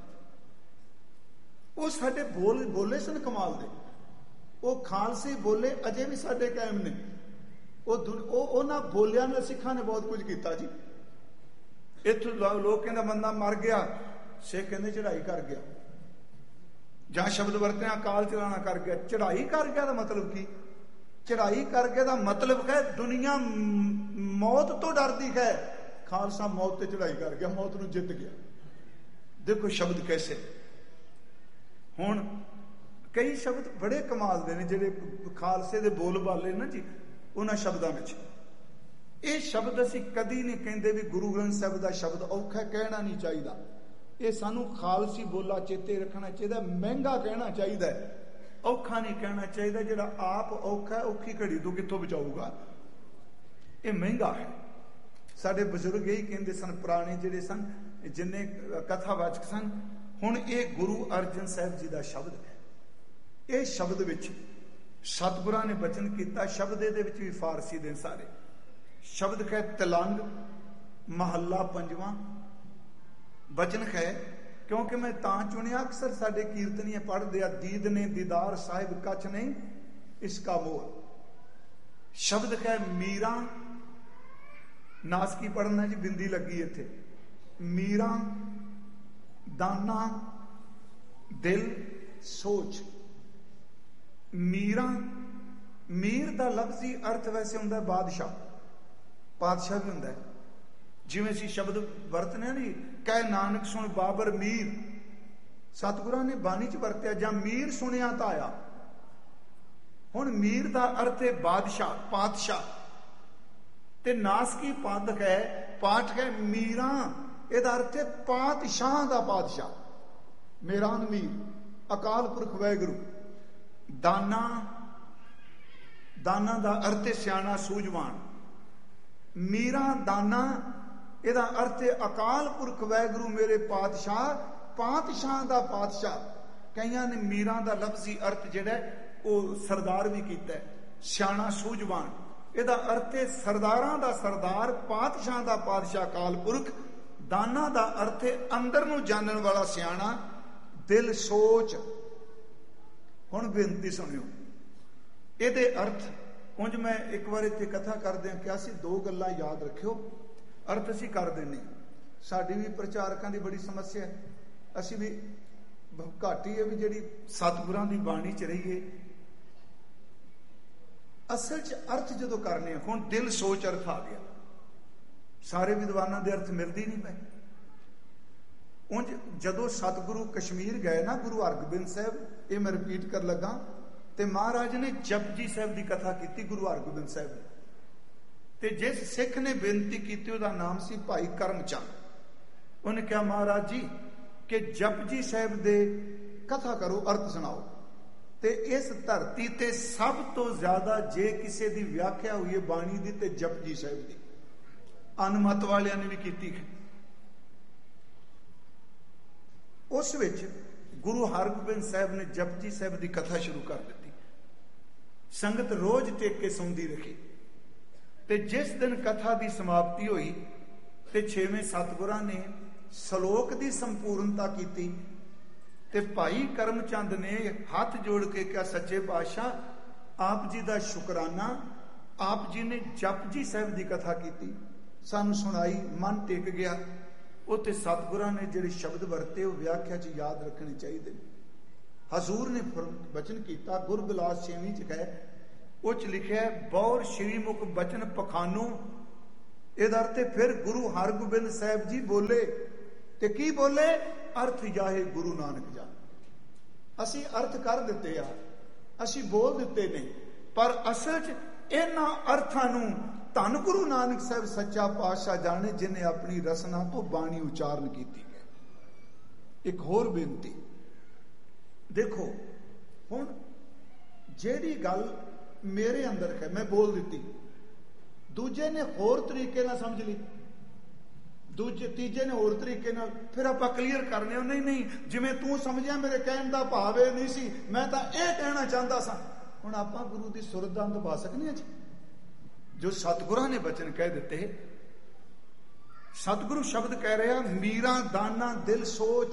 ਉਹ ਸਾਡੇ ਬੋਲ ਬੋਲੇ ਸਨ ਕਮਾਲ ਦੇ। ਉਹ ਖਾਲਸੇ ਬੋਲੇ ਅਜੇ ਵੀ ਸਾਡੇ ਕਾਇਮ ਨੇ। ਉਹ ਉਹ ਉਹਨਾਂ ਬੋਲਿਆਂ ਨਾਲ ਸਿੱਖਾਂ ਨੇ ਬਹੁਤ ਕੁਝ ਕੀਤਾ ਜੀ। ਇੱਥੋਂ ਲੋਕ ਕਹਿੰਦਾ ਬੰਦਾ ਮਰ ਗਿਆ, ਸਿੱਖ ਕਹਿੰਦੇ ਚੜਾਈ ਕਰ ਗਿਆ। ਜਾਂ ਸ਼ਬਦ ਵਰਤਿਆ ਕਾਲ ਚਲਾਣਾ ਕਰ ਗਿਆ। ਚੜਾਈ ਕਰ ਗਿਆ ਦਾ ਮਤਲਬ ਕੀ? ਚੜਾਈ ਕਰ ਗਿਆ ਦਾ ਮਤਲਬ ਹੈ ਦੁਨੀਆ ਮੌਤ ਤੋਂ ਡਰਦੀ ਹੈ, ਖਾਲਸਾ ਮੌਤ ਤੇ ਚੜਾਈ ਕਰ ਗਿਆ, ਮੌਤ ਨੂੰ ਜਿੱਤ ਗਿਆ। ਦੇਖੋ ਸ਼ਬਦ ਕੈਸੇ। ਹੁਣ ਕਈ ਸ਼ਬਦ ਬੜੇ ਕਮਾਲ ਦੇ ਨੇ ਜਿਹੜੇ ਖਾਲਸੇ ਦੇ ਬੋਲ ਬਾਲੇ ਨਾ ਜੀ ਉਹਨਾਂ ਸ਼ਬਦਾਂ ਵਿੱਚ। ਇਹ ਸ਼ਬਦ ਅਸੀਂ ਕਦੀ ਨਹੀਂ ਕਹਿੰਦੇ ਵੀ ਗੁਰੂ ਗ੍ਰੰਥ ਸਾਹਿਬ ਦਾ ਸ਼ਬਦ ਔਖਾ, ਕਹਿਣਾ ਨਹੀਂ ਚਾਹੀਦਾ। ਇਹ ਸਾਨੂੰ ਖਾਲਸੀ ਬੋਲਾ ਚੇਤੇ ਰੱਖਣਾ ਚਾਹੀਦਾ, ਮਹਿੰਗਾ ਕਹਿਣਾ ਚਾਹੀਦਾ, ਔਖਾ ਨਹੀਂ ਕਹਿਣਾ ਚਾਹੀਦਾ। ਜਿਹੜਾ ਆਪ ਔਖਾ ਔਖੀ ਘੜੀ ਤੋਂ ਕਿੱਥੋਂ ਬਚਾਊਗਾ? ਇਹ ਮਹਿੰਗਾ ਹੈ। ਸਾਡੇ ਬਜ਼ੁਰਗ ਇਹੀ ਕਹਿੰਦੇ ਸਨ, ਪੁਰਾਣੇ ਜਿਹੜੇ ਸਨ, ਜਿੰਨੇ ਕਥਾਵਾਚਕ ਸਨ। ਹੁਣ ਇਹ ਗੁਰੂ ਅਰਜਨ ਸਾਹਿਬ ਜੀ ਦਾ ਸ਼ਬਦ ਹੈ। ਇਹ ਸ਼ਬਦ ਵਿੱਚ ਸਤਿਗੁਰਾਂ ਨੇ ਬਚਨ ਕੀਤਾ। ਸ਼ਬਦ ਇਹਦੇ ਵਿੱਚ ਵੀ ਫਾਰਸੀ ਦੇ ਸਾਰੇ ਸ਼ਬਦ ਹੈ। ਤਲੰਗ ਮਹੱਲਾ ਪੰਜਵਾਂ ਬਚਨ ਹੈ, ਕਿਉਂਕਿ ਮੈਂ ਤਾਂ ਚੁਣਿਆ, ਅਕਸਰ ਸਾਡੇ ਕੀਰਤਨੀਏ ਪੜ੍ਹਦੇ ਆ, ਦੀਦ ਨੇ ਦੀਦਾਰ ਸਾਹਿਬ ਕੱਚ ਨਹੀਂ ਇਸਕਾ ਮੋਲ। ਸ਼ਬਦ ਹੈ ਮੀਰਾ, ਨਾਸਕੀ ਪੜ੍ਹਨਾ ਜੀ, ਬਿੰਦੀ ਲੱਗੀ ਇੱਥੇ। ਮੀਰਾ ਦਾਨਾ ਦਿਲ ਸੋਚ। ਮੀਰਾ, ਮੀਰ ਦਾ ਲਫ਼ਜ਼ੀ ਅਰਥ ਵੈਸੇ ਹੁੰਦਾ ਬਾਦਸ਼ਾਹ, ਬਾਦਸ਼ਾਹ ਵੀ ਹੁੰਦਾ। ਜਿਵੇਂ ਅਸੀਂ ਸ਼ਬਦ ਵਰਤਨੇ ਨਹੀਂ, ਕਹਿ ਨਾਨਕ ਸੁਣ ਬਾਬਰ ਮੀਰ, ਸਤਿਗੁਰਾਂ ਨੇ ਬਾਣੀ ਚ ਵਰਤਿਆ। ਜਾਂ ਮੀਰ ਸੁਣਿਆ ਤਾਂ ਆਇਆ। ਹੁਣ ਮੀਰ ਦਾ ਅਰਥ ਹੈ ਬਾਦਸ਼ਾਹ, ਪਾਤਸ਼ਾਹ। ਤੇ ਨਾਸਕੀ ਪਾਦਕ ਹੈ, ਪਾਠ ਹੈ ਮੀਰਾ, ਇਹਦਾ ਅਰਥ ਹੈ ਪਾਤਸ਼ਾਹ ਦਾ ਪਾਤਸ਼ਾਹ। ਮੇਰਾਨ ਮੀਰ, ਅਕਾਲ ਪੁਰਖ ਵਾਹਿਗੁਰੂ। ਦਾਨਾ, ਦਾਨਾ ਦਾ ਅਰਥ ਹੈ ਸਿਆਣਾ ਸੂਝਵਾਨ। ਮੀਰਾ ਦਾਨਾ, ਇਹਦਾ ਅਰਥ ਹੈ ਅਕਾਲ ਪੁਰਖ ਵਾਹਿਗੁਰੂ ਮੇਰੇ ਪਾਤਸ਼ਾਹ, ਪਾਤਸ਼ਾਹ ਦਾ ਪਾਤਸ਼ਾਹ। ਕਈਆਂ ਨੇ ਮੀਰਾਂ ਦਾ ਲਫ਼ਜ਼ੀ ਅਰਥ ਜਿਹੜਾ ਉਹ ਸਰਦਾਰ ਵੀ ਕੀਤਾ ਹੈ, ਸਿਆਣਾ ਸੂਝਵਾਨ। ਇਹਦਾ ਅਰਥ ਹੈ ਸਰਦਾਰਾਂ ਦਾ ਸਰਦਾਰ, ਪਾਤਸ਼ਾਹ ਦਾ ਪਾਤਸ਼ਾਹ, ਅਕਾਲ ਪੁਰਖ। ਦਾਨਾ ਦਾ ਅਰਥ ਹੈ ਅੰਦਰ ਨੂੰ ਜਾਣਨ ਵਾਲਾ ਸਿਆਣਾ, ਦਿਲ ਸੋਚ। ਹੁਣ ਬੇਨਤੀ ਸੁਣਿਓ, ਇਹਦੇ ਅਰਥ ਉਂਝ ਮੈਂ ਇੱਕ ਵਾਰ ਇੱਥੇ ਕਥਾ ਕਰਦਿਆਂ ਕਿਹਾ ਸੀ, ਦੋ ਗੱਲਾਂ ਯਾਦ ਰੱਖਿਓ, ਅਰਥ ਅਸੀਂ ਕਰ ਦਿੰਦੇ। ਸਾਡੀ ਵੀ ਪ੍ਰਚਾਰਕਾਂ ਦੀ ਬੜੀ ਸਮੱਸਿਆ ਹੈ, ਅਸੀਂ ਵੀ ਘੱਟ ਹੀ ਹੈ ਵੀ ਜਿਹੜੀ ਸਤਿਗੁਰਾਂ ਦੀ ਬਾਣੀ ਚ ਰਹੀਏ। ਅਸਲ ਚ ਅਰਥ ਜਦੋਂ ਕਰਨੇ ਆ, ਹੁਣ ਦਿਲ ਸੋਚ ਅਰਥ ਆ ਗਿਆ। ਸਾਰੇ ਵਿਦਵਾਨਾਂ ਦੇ ਅਰਥ ਮਿਲਦੇ ਨਹੀਂ ਪਏ। ਉਂਝ ਜਦੋਂ ਸਤਿਗੁਰੂ ਕਸ਼ਮੀਰ ਗਏ ਨਾ, ਗੁਰੂ ਹਰਗੋਬਿੰਦ ਸਾਹਿਬ, ਇਹ ਮੈਂ ਰਿਪੀਟ ਕਰ ਲੱਗਾ, ਤੇ ਮਹਾਰਾਜ ਨੇ ਜਪਜੀ ਸਾਹਿਬ ਦੀ ਕਥਾ ਕੀਤੀ ਗੁਰੂ ਹਰਗੋਬਿੰਦ ਸਾਹਿਬ ਨੇ। ਤੇ ਜਿਸ ਸਿੱਖ ਨੇ ਬੇਨਤੀ ਕੀਤੀ ਉਹਦਾ ਨਾਮ ਸੀ ਭਾਈ ਕਰਮਚੰਦ। ਉਹਨੇ ਕਿਹਾ ਮਹਾਰਾਜ ਜੀ ਕਿ ਜਪਜੀ ਸਾਹਿਬ ਦੇ ਕਥਾ ਕਰੋ, ਅਰਥ ਸੁਣਾਓ। ਤੇ ਇਸ ਧਰਤੀ ਤੇ ਸਭ ਤੋਂ ਜ਼ਿਆਦਾ ਜੇ ਕਿਸੇ ਦੀ ਵਿਆਖਿਆ ਹੋਈ ਹੈ ਬਾਣੀ ਦੀ ਤੇ ਜਪਜੀ ਸਾਹਿਬ ਦੀ। ਅਨਮਤ ਵਾਲਿਆਂ ਨੇ ਵੀ ਕੀਤੀ। ਉਸ ਵਿੱਚ ਗੁਰੂ ਹਰਗੋਬਿੰਦ ਸਾਹਿਬ ਨੇ ਜਪਜੀ ਸਾਹਿਬ ਦੀ ਕਥਾ ਸ਼ੁਰੂ ਕਰ ਦਿੱਤੀ। ਸੰਗਤ ਰੋਜ਼ ਟੇਕ ਕੇ ਸੁਣਦੀ ਰਹੀ। ਤੇ ਜਿਸ ਦਿਨ ਕਥਾ ਦੀ ਸਮਾਪਤੀ ਹੋਈ ਤੇ ਛੇਵੇਂ ਸਤਿਗੁਰਾਂ ਨੇ ਸ਼ਲੋਕ ਦੀ ਸੰਪੂਰਨਤਾ ਕੀਤੀ ਤੇ ਭਾਈ ਕਰਮਚੰਦ ਨੇ ਹੱਥ ਜੋੜ ਕੇ ਕਿਹਾ, ਸੱਚੇ ਪਾਤਸ਼ਾਹ ਆਪ ਜੀ ਦਾ ਸ਼ੁਕਰਾਨਾ, ਆਪ ਜੀ ਨੇ ਜਪਜੀ ਸਾਹਿਬ ਦੀ ਕਥਾ ਕੀਤੀ, ਸਾਨੂੰ ਸੁਣਾਈ, ਮਨ ਟਿਕ ਗਿਆ। ਉੱਥੇ ਸਤਿਗੁਰਾਂ ਨੇ ਜਿਹੜੇ ਸ਼ਬਦ ਵਰਤੇ ਉਹ ਵਿਆਖਿਆ ਚ ਯਾਦ ਰੱਖਣੇ ਚਾਹੀਦੇ। ਹਜ਼ੂਰ ਨੇ ਬਚਨ ਕੀਤਾ, ਗੁਰਬਿਲਾਸ ਛੇਵੀਂ ਚ ਕਹੇ ਉਹ ਚ ਲਿਖਿਆ ਬੌਰ ਸ਼੍ਰੀ ਮੁਖ ਬਚਨ ਪਖਾਨੂ। ਇਹਦਾ ਅਰਥ ਫਿਰ ਗੁਰੂ ਹਰਗੋਬਿੰਦ ਸਾਹਿਬ ਜੀ ਬੋਲੇ, ਤੇ ਕੀ ਬੋਲੇ? ਅਰਥ ਜਾਹੇ ਗੁਰੂ ਨਾਨਕ ਜਾਨ। ਅਸੀਂ ਅਰਥ ਕਰ ਦਿੱਤੇ ਆ, ਅਸੀਂ ਬੋਲ ਦਿੱਤੇ ਨੇ, ਪਰ ਅਸਲ ਚ ਇਹਨਾਂ ਅਰਥਾਂ ਨੂੰ ਧੰਨ ਗੁਰੂ ਨਾਨਕ ਸਾਹਿਬ ਸੱਚਾ ਪਾਤਸ਼ਾਹ ਜਾਣੇ, ਜਿਨੇ ਆਪਣੀ ਰਸਨਾ ਤੋਂ ਬਾਣੀ ਉਚਾਰਨ ਕੀਤੀ ਹੈ। ਇੱਕ ਹੋਰ ਬੇਨਤੀ ਦੇਖੋ, ਹੁਣ ਜਿਹੜੀ ਗੱਲ ਮੇਰੇ ਅੰਦਰ ਹੈ ਮੈਂ ਬੋਲ ਦਿੱਤੀ, ਦੂਜੇ ਨੇ ਹੋਰ ਤਰੀਕੇ ਨਾਲ ਸਮਝ ਲਈ, ਦੂਜੇ ਤੀਜੇ ਨੇ ਹੋਰ ਤਰੀਕੇ ਨਾਲ, ਫਿਰ ਆਪਾਂ ਕਲੀਅਰ ਕਰਨੇ ਹੋ, ਨਹੀਂ ਨਹੀਂ ਜਿਵੇਂ ਤੂੰ ਸਮਝਿਆ ਮੇਰੇ ਕਹਿਣ ਦਾ ਭਾਵ ਇਹ ਨਹੀਂ ਸੀ, ਮੈਂ ਤਾਂ ਇਹ ਕਹਿਣਾ ਚਾਹੁੰਦਾ ਸਾਂ। ਹੁਣ ਆਪਾਂ ਗੁਰੂ ਦੀ ਸੁਰਤ ਦਾ ਨਿਭਾ ਸਕਨੇ ਹਾਂ ਜੀ। ਜੋ ਸਤਿਗੁਰਾਂ ਨੇ ਬਚਨ ਕਹਿ ਦਿੱਤੇ, ਸਤਿਗੁਰੂ ਸ਼ਬਦ ਕਹਿ ਰਿਹਾ ਮੀਰਾ ਦਾਨਾ ਦਿਲ ਸੋਚ,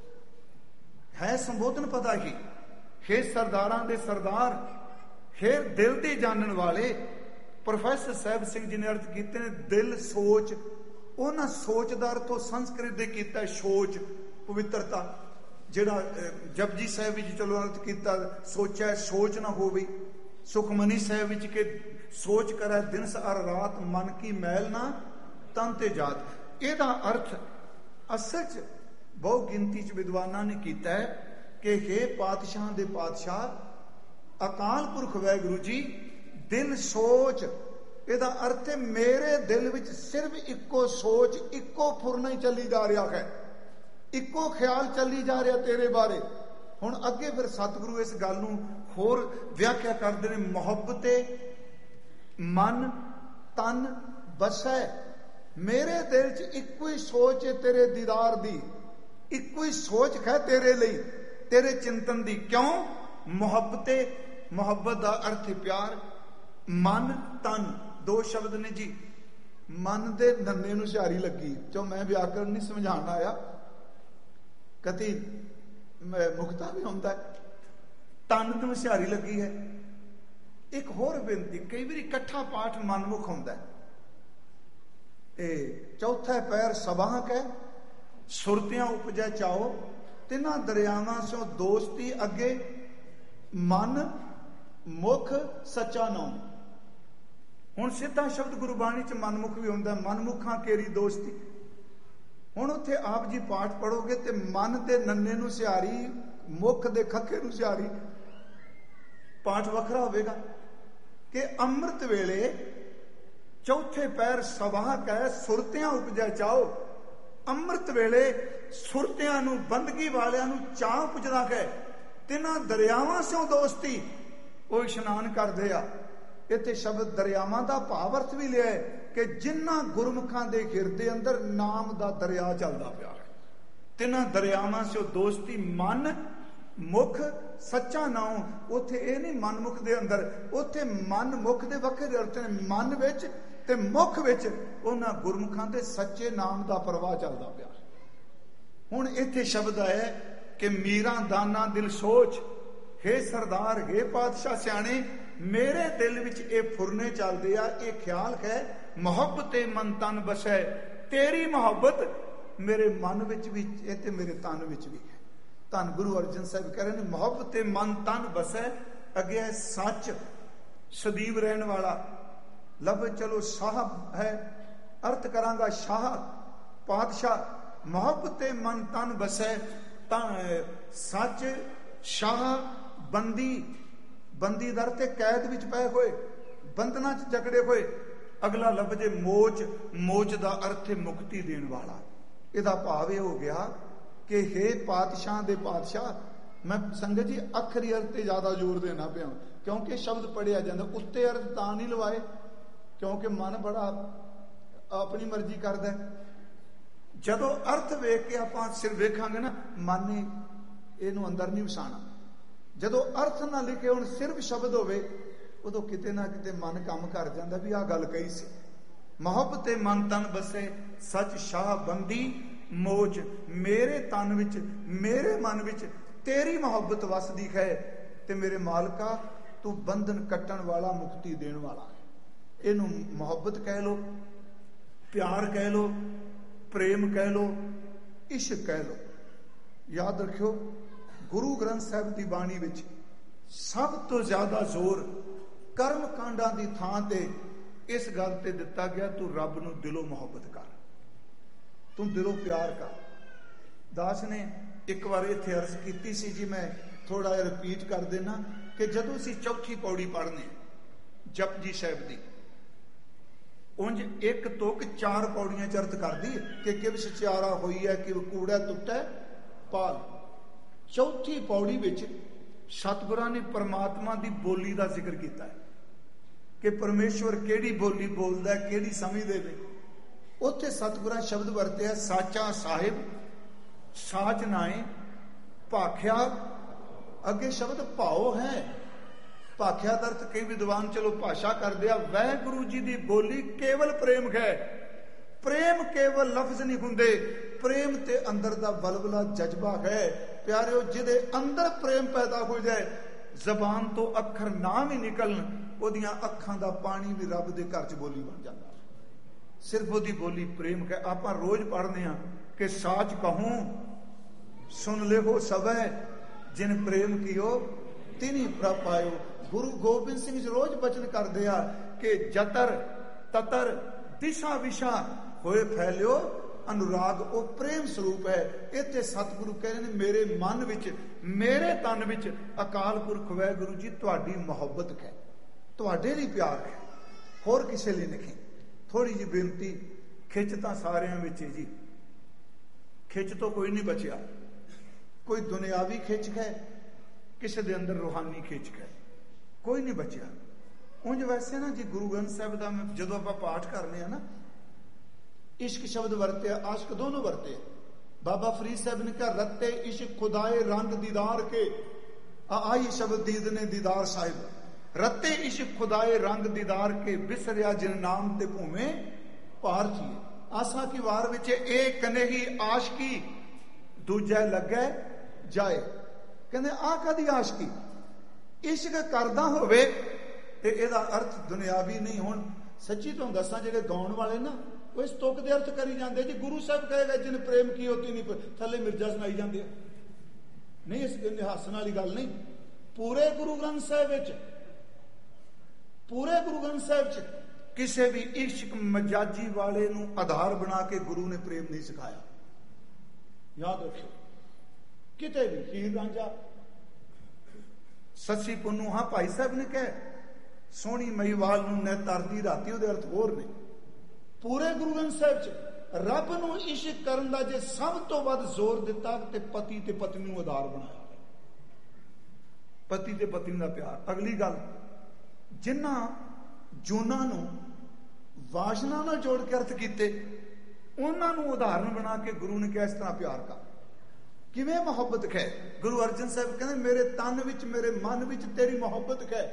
ਹੈ ਸੰਬੋਧਨ ਪਤਾ ਹੀ, ਹੇ ਸਰਦਾਰਾਂ ਦੇ ਸਰਦਾਰ, ਹੇ ਦਿਲ ਦੇ ਜਾਣਨ ਵਾਲੇ। ਪ੍ਰੋਫੈਸਰ ਸਾਹਿਬ ਸਿੰਘ ਜੀ ਨੇ ਅਰਥ ਕੀਤੇ ਨੇ ਦਿਲ ਸੋਚ। ਉਹਨਾਂ ਸੋਚਦਾਰ ਤੋਂ ਸੰਸਕ੍ਰਿਤ ਦੇ ਕੀਤਾ ਸੋਚ, ਪਵਿੱਤਰਤਾ। ਜਿਹੜਾ ਜਪਜੀ ਸਾਹਿਬ ਵਿੱਚ ਚਲੋ ਅਰਥ ਕੀਤਾ ਸੋਚਿਆ ਸੋਚ ਨਾ ਹੋਵੇ, ਸੁਖਮਨੀ ਸਾਹਿਬ ਵਿੱਚ ਕਿ ਸੋਚ ਕਰੇ ਦਿਨਸ ਅਰ ਰਾਤ, ਮਨ ਕੀ ਮੈਲ ਨਾ ਤਨ ਤੇ ਜਾਤ। ਇਹਦਾ ਅਰਥ ਅਸਲ ਚ ਬਹੁ ਗਿਣਤੀ ਚ ਵਿਦਵਾਨਾਂ ਨੇ ਕੀਤਾ ਹੈ ਕਿ ਹੇ ਪਾਤਸ਼ਾਹਾਂ ਦੇ ਪਾਤਸ਼ਾਹ ਅਕਾਲ ਪੁਰਖ ਵਾਹਿਗੁਰੂ ਜੀ, ਦਿਲ ਸੋਚ। ਇਹਦਾ ਅਰਥ ਹੈ ਮੇਰੇ ਦਿਲ ਵਿੱਚ ਸਿਰਫ ਇੱਕੋ ਸੋਚ, ਇੱਕੋ ਫੁਰਨਾ ਹੀ ਚੱਲੀ ਜਾ ਰਿਹਾ ਹੈ, ਇੱਕੋ ਖਿਆਲ ਚੱਲੀ ਜਾ ਰਿਹਾ ਤੇਰੇ ਬਾਰੇ। ਹੁਣ ਅੱਗੇ ਫਿਰ ਸਤਿਗੁਰੂ ਇਸ ਗੱਲ ਨੂੰ ਹੋਰ ਵਿਆਖਿਆ ਕਰਦੇ ਨੇ, ਮੁਹੱਬਤੇ ਮਨ ਤਨ ਬਸੈ। ਮੇਰੇ ਦਿਲ 'ਚ ਇੱਕੋ ਹੀ ਸੋਚ ਹੈ ਤੇਰੇ ਦੀਦਾਰ ਦੀ, ਇੱਕੋ ਹੀ ਸੋਚ ਹੈ ਤੇਰੇ ਲਈ, ਤੇਰੇ ਚਿੰਤਨ ਦੀ। ਕਿਉਂ? ਮੁਹੱਬਤੇ, ਮੁਹੱਬਤ ਦਾ ਅਰਥ ਹੈ ਪਿਆਰ। ਮਨ ਤਨ ਦੋ ਸ਼ਬਦ ਨੇ ਜੀ। ਮਨ ਦੇ ਨੰਨੇ ਨੂੰ ਹੁਸ਼ਿਆਰੀ ਲੱਗੀ, ਜੋ ਮੈਂ ਵਿਆਕਰਨ ਨਹੀਂ ਸਮਝਾਉਣ ਆਇਆ, ਕਤੀ ਮੁਕਤਾ ਵੀ ਹੁੰਦਾ, ਤਨ ਨੂੰ ਹੁਸ਼ਿਆਰੀ ਲੱਗੀ ਹੈ। ਇੱਕ ਹੋਰ ਬੇਨਤੀ, ਕਈ ਵਾਰੀ ਇਕੱਠਾ ਪਾਠ ਮਨਮੁਖ ਹੁੰਦਾ ਹੈ। ਇਹ ਚੌਥਾ ਪੈਰ ਸਬਾਹ ਕੈ ਸੁਰਤਿਆਂ ਉਪਜੈ ਚਾਓ, ਤਿੰਨਾਂ ਦਰਿਆਵਾਂ ਸੋ ਦੋਸਤੀ ਅੱਗੇ, ਮਨ ਮੁਖ ਸੱਚਾ ਨਾਮ। ਹੁਣ ਸਿੱਧਾ ਸ਼ਬਦ ਗੁਰਬਾਣੀ ਚ ਮਨਮੁਖ ਵੀ ਹੁੰਦਾ, ਮਨਮੁਖਾਂ ਕੇਰੀ ਦੋਸਤੀ। ਹੁਣ ਉੱਥੇ ਆਪ ਜੀ ਪਾਠ ਪੜੋਗੇ ਤੇ ਮਨ ਦੇ ਨੰਨੇ ਨੂੰ ਸਿਹਾਰੀ, ਮੁਖ ਦੇ ਖੱਖੇ ਨੂੰ ਸਿਹਾਰੀ, ਪਾਠ ਵੱਖਰਾ ਹੋਵੇਗਾ। ਕਿ ਅੰਮ੍ਰਿਤ ਵੇਲੇ ਚੌਥੇ ਪੈਰ ਸਵਾਹ ਕੈ ਸੁਰਤਿਆਂ ਉਪਜੈ ਚਾਓ। ਅੰਮ੍ਰਿਤ ਵੇਲੇ ਸੁਰਤਿਆਂ ਨੂੰ, ਬੰਦਗੀ ਵਾਲਿਆਂ ਨੂੰ ਚਾਹ ਪੁੱਜਦਾ ਹੈ। ਤਿੰਨਾਂ ਦਰਿਆਵਾਂ ਸਿਓ ਦੋਸਤੀ, ਉਹ ਇਸ਼ਨਾਨ ਕਰਦੇ ਆ। ਇੱਥੇ ਸ਼ਬਦ ਦਰਿਆਵਾਂ ਦਾ ਭਾਵ ਅਰਥ ਵੀ ਲਿਆ ਕਿ ਜਿਨ੍ਹਾਂ ਗੁਰਮੁਖਾਂ ਦੇ ਹਿਰਦੇ ਅੰਦਰ ਨਾਮ ਦਾ ਦਰਿਆ ਚੱਲਦਾ ਪਿਆ ਹੈ। ਤਿੰਨਾਂ ਦਰਿਆਵਾਂ ਸਿਓ ਦੋਸਤੀ, ਮਨ ਮੁਖ ਸੱਚਾ ਨਾਮ। ਉੱਥੇ ਇਹ ਨਹੀਂ ਮਨਮੁਖ ਦੇ ਅੰਦਰ, ਉੱਥੇ ਮਨ ਮੁਖ ਦੇ ਵੱਖਰੇ ਅਰਥ ਨੇ। ਮਨ ਵਿੱਚ ਤੇ ਮੁਖ ਵਿੱਚ ਉਹਨਾਂ ਗੁਰਮੁਖਾਂ ਦੇ ਸੱਚੇ ਨਾਮ ਦਾ ਪ੍ਰਵਾਹ ਚੱਲਦਾ ਪਿਆ। ਹੁਣ ਇੱਥੇ ਸ਼ਬਦ ਆਇਆ ਕਿ ਮੀਰਾ ਦਾਨਾ ਦਿਲ ਸੋਚ, ਹੇ ਸਰਦਾਰ, ਹੇ ਪਾਤਸ਼ਾਹ ਸਿਆਣੇ, ਮੇਰੇ ਦਿਲ ਵਿੱਚ ਇਹ ਫੁਰਨੇ ਚੱਲਦੇ ਆ, ਇਹ ਖਿਆਲ ਹੈ ਮੁਹੱਬਤੇ ਮਨ ਤਨ ਬਸੈ। ਤੇਰੀ ਮੁਹੱਬਤ ਮੇਰੇ ਮਨ ਵਿੱਚ ਵੀ ਇਹ ਤੇ ਮੇਰੇ ਤਨ ਵਿੱਚ ਵੀ ਹੈ। ਧੰਨ ਗੁਰੂ ਅਰਜਨ ਸਾਹਿਬ ਕਹਿ ਰਹੇ ਨੇ ਮੁਹੱਬਤੇ ਮਨ ਤਨ ਬਸੈ। ਅੱਗੇ ਹੈ ਸੱਚ, ਸਦੀਵ ਰਹਿਣ ਵਾਲਾ। ਲਬ ਚਲੋ ਸਾਹਬ ਹੈ, ਅਰਥ ਕਰਾਂਗਾ ਸ਼ਾਹ ਪਾਤਸ਼ਾਹ। ਮੁਹੱਬਤੇ ਮਨ ਤਨ ਬਸੈ, ਤਾਂ ਸੱਚ, ਸ਼ਾਹ, ਬੰਦੀ। ਬੰਦੀ ਦਰ ਤੇ ਕੈਦ ਵਿੱਚ ਪਏ ਹੋਏ, ਬੰਧਨਾਂ ਚ ਜਕੜੇ ਹੋਏ। ਅਗਲਾ ਲਫ਼ਜ਼ ਮੋਚ, ਮੋਚ ਦਾ ਅਰਥ ਹੈ ਮੁਕਤੀ ਦੇਣ ਵਾਲਾ। ਇਹਦਾ ਭਾਵ ਇਹ ਹੋ ਗਿਆ ਕਿ ਹੇ ਪਾਤਸ਼ਾਹ ਦੇ ਪਾਤਸ਼ਾਹ। ਮੈਂ ਸੰਗਤ ਜੀ ਅੱਖਰੀ ਅਰਥ ਤੇ ਜ਼ਿਆਦਾ ਜ਼ੋਰ ਦੇਣਾ ਪਿਆ, ਕਿਉਂਕਿ ਸ਼ਬਦ ਪੜਿਆ ਜਾਂਦਾ। ਉੱਤੇ ਅਰਥ ਤਾਂ ਨਹੀਂ ਲਵਾਏ ਕਿਉਂਕਿ ਮਨ ਬੜਾ ਆਪਣੀ ਮਰਜ਼ੀ ਕਰਦਾ। ਜਦੋਂ ਅਰਥ ਵੇਖ ਕੇ ਆਪਾਂ ਸਿਰ ਵੇਖਾਂਗੇ ਨਾ, ਮਨ ਨੇ ਇਹਨੂੰ ਅੰਦਰ ਨਹੀਂ ਵਸਾਣਾ। ਜਦੋਂ ਅਰਥ ਨਾ ਲਿਖੇ ਹੁਣ ਸਿਰਫ ਸ਼ਬਦ ਹੋਵੇ, ਉਦੋਂ ਕਿਤੇ ਨਾ ਕਿਤੇ ਮਨ ਕੰਮ ਕਰ ਜਾਂਦਾ ਵੀ ਆਹ ਗੱਲ ਕਹੀ ਸੀ। ਮੁਹੱਬਤੇ ਮਨ ਤਨ ਬਸੇ, ਸੱਚ ਸ਼ਾਹ ਬੰਦੀ ਮੋਚ। ਮੇਰੇ ਤਨ ਵਿੱਚ, ਮੇਰੇ ਮਨ ਵਿੱਚ ਤੇਰੀ ਮੁਹੱਬਤ ਵਸਦੀ ਹੈ, ਤੇ ਮੇਰੇ ਮਾਲਕਾ ਤੂੰ ਬੰਧਨ ਕੱਟਣ ਵਾਲਾ, ਮੁਕਤੀ ਦੇਣ ਵਾਲਾ ਹੈ। ਇਹਨੂੰ ਮੁਹੱਬਤ ਕਹਿ ਲੋ, ਪਿਆਰ ਕਹਿ ਲੋ, ਪ੍ਰੇਮ ਕਹਿ ਲੋ, ਇਸ਼ਕ ਕਹਿ ਲੋ। ਯਾਦ ਰੱਖਿਓ, ਗੁਰੂ ਗ੍ਰੰਥ ਸਾਹਿਬ ਦੀ ਬਾਣੀ ਵਿੱਚ ਸਭ ਤੋਂ ਜ਼ਿਆਦਾ ਜ਼ੋਰ ਕਰਮ ਕਾਂਡਾਂ ਦੀ ਥਾਂ ਤੇ ਇਸ ਗੱਲ ਤੇ ਦਿੱਤਾ ਗਿਆ, ਤੂੰ ਰੱਬ ਨੂੰ ਦਿਲੋਂ ਮੁਹੱਬਤ ਕਰ, ਤੂੰ ਦਿਲੋਂ ਪਿਆਰ ਕਰ। ਦਾਸ ਨੇ ਇੱਕ ਵਾਰ ਇੱਥੇ ਅਰਜ਼ ਕੀਤੀ ਸੀ ਜੀ, ਮੈਂ ਥੋੜਾ ਜਿਹਾ ਰਿਪੀਟ ਕਰ ਦੇਣਾ ਕਿ ਜਦੋਂ ਅਸੀਂ ਚੌਥੀ ਪੌੜੀ ਪੜ੍ਹਨੇ ਜਪਜੀ ਸਾਹਿਬ ਦੀ, ਉਂਝ ਇੱਕ ਤੁਕ ਚਾਰ ਪੌੜੀਆਂ ਚ ਅਰਥ ਕਰਦੀ ਕਿ ਕਿਵ ਸਚਿਆਰਾ ਹੋਈ ਹੈ, ਕਿ ਕੂੜਾ ਟੁੱਟੈ ਪਾਲ। ਚੌਥੀ ਪੌੜੀ ਵਿੱਚ ਸਤਿਗੁਰਾਂ ਨੇ ਪਰਮਾਤਮਾ ਦੀ ਬੋਲੀ ਦਾ ਜ਼ਿਕਰ ਕੀਤਾ ਹੈ ਕਿ ਪਰਮੇਸ਼ਵਰ ਕਿਹੜੀ ਬੋਲੀ ਬੋਲਦਾ, ਕਿਹੜੀ ਸਮਝਦੇ ਵੇ। ਉੱਥੇ ਸਤਿਗੁਰਾਂ ਸ਼ਬਦ ਵਰਤਿਆ, ਸਾਚਾ ਸਾਹਿਬ ਸਾਚ ਨਾਏ ਭਾਖਿਆ। ਅੱਗੇ ਸ਼ਬਦ ਭਾਉ ਹੈ, ਭਾਖਿਆ ਦਾ ਅਰਥ ਕਈ ਵਿਦਵਾਨ ਚਲੋ ਭਾਸ਼ਾ ਕਰਦੇ ਆ, ਵਾਹਿਗੁਰੂ ਜੀ ਦੀ ਬੋਲੀ ਕੇਵਲ ਪ੍ਰੇਮ ਹੈ। ਪ੍ਰੇਮ ਕੇਵਲ ਲਫ਼ਜ਼ ਨਹੀਂ ਹੁੰਦੇ, ਪ੍ਰੇਮ ਤੇ ਅੰਦਰ ਦਾ ਬਲਬਲਾ ਜਜ਼ਬਾ ਹੈ। ਪਿਆਰਿਓ, ਜਿਹਦੇ ਅੰਦਰ ਪ੍ਰੇਮ ਪੈਦਾ ਹੋ ਜਾਏ, ਜ਼ਬਾਨ ਤੋਂ ਅੱਖਰ ਨਾ ਵੀ ਨਿਕਲਣ, ਉਹਦੀਆਂ ਅੱਖਾਂ ਦਾ ਪਾਣੀ ਵੀ ਰੱਬ ਦੇ ਘਰ ਚ ਬੋਲੀ ਬਣ ਜਾਂਦਾ। ਸਿਰਫ ਉਹਦੀ ਬੋਲੀ ਪ੍ਰੇਮ ਹੈ। ਆਪਾਂ ਰੋਜ਼ ਪੜ੍ਹਦੇ ਹਾਂ ਕਿ ਸਾਚ ਕਹੂੰ ਸੁਣ ਲਿਓ ਸਭੈ, ਜਿਨ ਪ੍ਰੇਮ ਕੀਓ ਤਿਨੀ ਪ੍ਰਭ ਪਾਇਓ। ਗੁਰੂ ਗੋਬਿੰਦ ਸਿੰਘ ਜੀ ਰੋਜ਼ ਬਚਨ ਕਰਦੇ ਆ ਕਿ ਜਤਰ ਤਤਰ ਦਿਸ਼ਾ ਵਿਸ਼ਾ ਹੋਏ ਫੈਲਿਓ ਅਨੁਰਾਗ, ਉਹ ਪ੍ਰੇਮ ਸਰੂਪ ਹੈ। ਇੱਥੇ ਸਤਿਗੁਰੂ ਕਹਿੰਦੇ ਨੇ, ਮੇਰੇ ਮਨ ਵਿੱਚ, ਮੇਰੇ ਤਨ ਵਿੱਚ ਅਕਾਲ ਪੁਰਖ ਵਾਹਿਗੁਰੂ ਜੀ ਤੁਹਾਡੀ ਮੁਹੱਬਤ ਹੈ, ਤੁਹਾਡੇ ਲਈ ਪਿਆਰ ਹੈ, ਹੋਰ ਕਿਸੇ ਲਈ ਨਹੀਂ। ਥੋੜੀ ਜਿਹੀ ਬੇਨਤੀ, ਖਿੱਚ ਤਾਂ ਸਾਰਿਆਂ ਵਿੱਚ ਜੀ, ਖਿੱਚ ਤੋਂ ਕੋਈ ਨਹੀਂ ਬਚਿਆ। ਕੋਈ ਦੁਨਿਆਵੀ ਖਿੱਚ ਹੈ, ਕਿਸੇ ਦੇ ਅੰਦਰ ਰੂਹਾਨੀ ਖਿੱਚ ਹੈ, ਕੋਈ ਨਹੀਂ ਬਚਿਆ। ਉਂਝ ਵੈਸੇ ਨਾ ਜੀ ਗੁਰੂ ਗ੍ਰੰਥ ਸਾਹਿਬ ਦਾ ਜਦੋਂ ਆਪਾਂ ਪਾਠ ਕਰਨੇ ਆ ਨਾ, ਇਸ਼ਕ ਸ਼ਬਦ ਵਰਤਿਆ, ਆਸ਼ਕ ਦੋਨੋਂ ਵਰਤੇ। ਬਾਬਾ ਫਰੀਦ ਸਾਹਿਬ ਨੇ ਕਿਹਾ, ਰੱਤੇ ਇਸ਼ਕ ਖੁਦਾਏ ਰੰਗ ਦੀਦਾਰ ਕੇ, ਆਈ ਸ਼ਬਦ ਦੀਦ ਨੇ ਦੀਦਾਰ ਸਾਹਿਬ। ਰੱਤੇ ਇਸ਼ਕ ਖੁਦਾਏ ਰੰਗ ਦੀਦਾਰ ਕੇ, ਬਿਸਰਿਆ ਜਿਨ ਨਾਮ ਤੇ ਭੂਵੇਂ ਪਾਰ ਜੀਏ। ਆਸਾ ਕੀ ਵਾਰ ਵਿੱਚ ਇਹ ਕਨੇਹੀ ਆਸ਼ਕੀ ਦੂਜਾ ਲੱਗੈ ਜਾਏ। ਕਹਿੰਦੇ ਆਹ ਕਾਦੀ ਆਸ਼ਕੀ? ਇਸ਼ਕ ਕਰਦਾ ਹੋਵੇ ਤੇ ਇਹਦਾ ਅਰਥ ਦੁਨਿਆਵੀ ਨਹੀਂ। ਹੁਣ ਸੱਚੀ ਤੁਹਾਨੂੰ ਦੱਸਾਂ, ਜਿਹੜੇ ਗਾਉਣ ਵਾਲੇ ਨਾ, ਉਹ ਇਸ ਤੁਕ ਦੇ ਅਰਥ ਕਰੀ ਜਾਂਦੇ ਜੀ। ਗੁਰੂ ਸਾਹਿਬ ਕਹੇਗਾ ਜਿਨ ਪ੍ਰੇਮ ਕੀ ਹੋਤੀ ਨਹੀਂ, ਥੱਲੇ ਮਿਰਜ਼ਾ ਸੁਣਾਈ ਜਾਂਦੇ ਆ। ਨਹੀਂ, ਇਸ ਹਾਸਨ ਵਾਲੀ ਗੱਲ ਨਹੀਂ। ਪੂਰੇ ਗੁਰੂ ਗ੍ਰੰਥ ਸਾਹਿਬ ਵਿੱਚ, ਪੂਰੇ ਗੁਰੂ ਗ੍ਰੰਥ ਸਾਹਿਬ ਚ ਕਿਸੇ ਵੀ ਇਸ਼ਕ ਮਜਾਜੀ ਵਾਲੇ ਨੂੰ ਆਧਾਰ ਬਣਾ ਕੇ ਗੁਰੂ ਨੇ ਪ੍ਰੇਮ ਨਹੀਂ ਸਿਖਾਇਆ। ਯਾਦ ਰੱਖਿਓ, ਕਿਤੇ ਵੀ ਹੀਰ ਰਾਂਝਾ, ਸੱਸੀ ਪੁੰਨੂ, ਹਾਂ ਭਾਈ ਸਾਹਿਬ ਨੇ ਕਹੇ ਸੋਹਣੀ ਮਹੀਵਾਲ ਨੂੰ ਨੈ ਤਰਦੀ ਰਾਤੀ, ਉਹਦੇ ਅਰਥ ਹੋਰ ਨੇ। ਪੂਰੇ ਗੁਰੂ ਗ੍ਰੰਥ ਸਾਹਿਬ ਚ ਰੱਬ ਨੂੰ ਇਸ਼ਕ ਕਰਨ ਦਾ ਜੇ ਸਭ ਤੋਂ ਵੱਧ ਜ਼ੋਰ ਦਿੱਤਾ ਤੇ ਪਤੀ ਤੇ ਪਤਨੀ ਨੂੰ ਆਧਾਰ ਬਣਾਇਆ, ਪਤੀ ਤੇ ਪਤਨੀ ਦਾ ਪਿਆਰ। ਅਗਲੀ ਗੱਲ, ਜਿਨ੍ਹਾਂ ਜੂਨਾਂ ਨੂੰ ਵਾਸ਼ਨਾ ਨਾਲ ਜੋੜ ਕੇ ਅਰਥ ਕੀਤੇ, ਉਹਨਾਂ ਨੂੰ ਉਦਾਹਰਨ ਬਣਾ ਕੇ ਗੁਰੂ ਨੇ ਕਿਹਾ ਇਸ ਤਰ੍ਹਾਂ ਪਿਆਰ ਕਰ। ਕਿਵੇਂ ਮੁਹੱਬਤ ਹੈ? ਗੁਰੂ ਅਰਜਨ ਸਾਹਿਬ ਕਹਿੰਦੇ, ਮੇਰੇ ਤਨ ਵਿੱਚ, ਮੇਰੇ ਮਨ ਵਿੱਚ ਤੇਰੀ ਮੁਹੱਬਤ ਹੈ।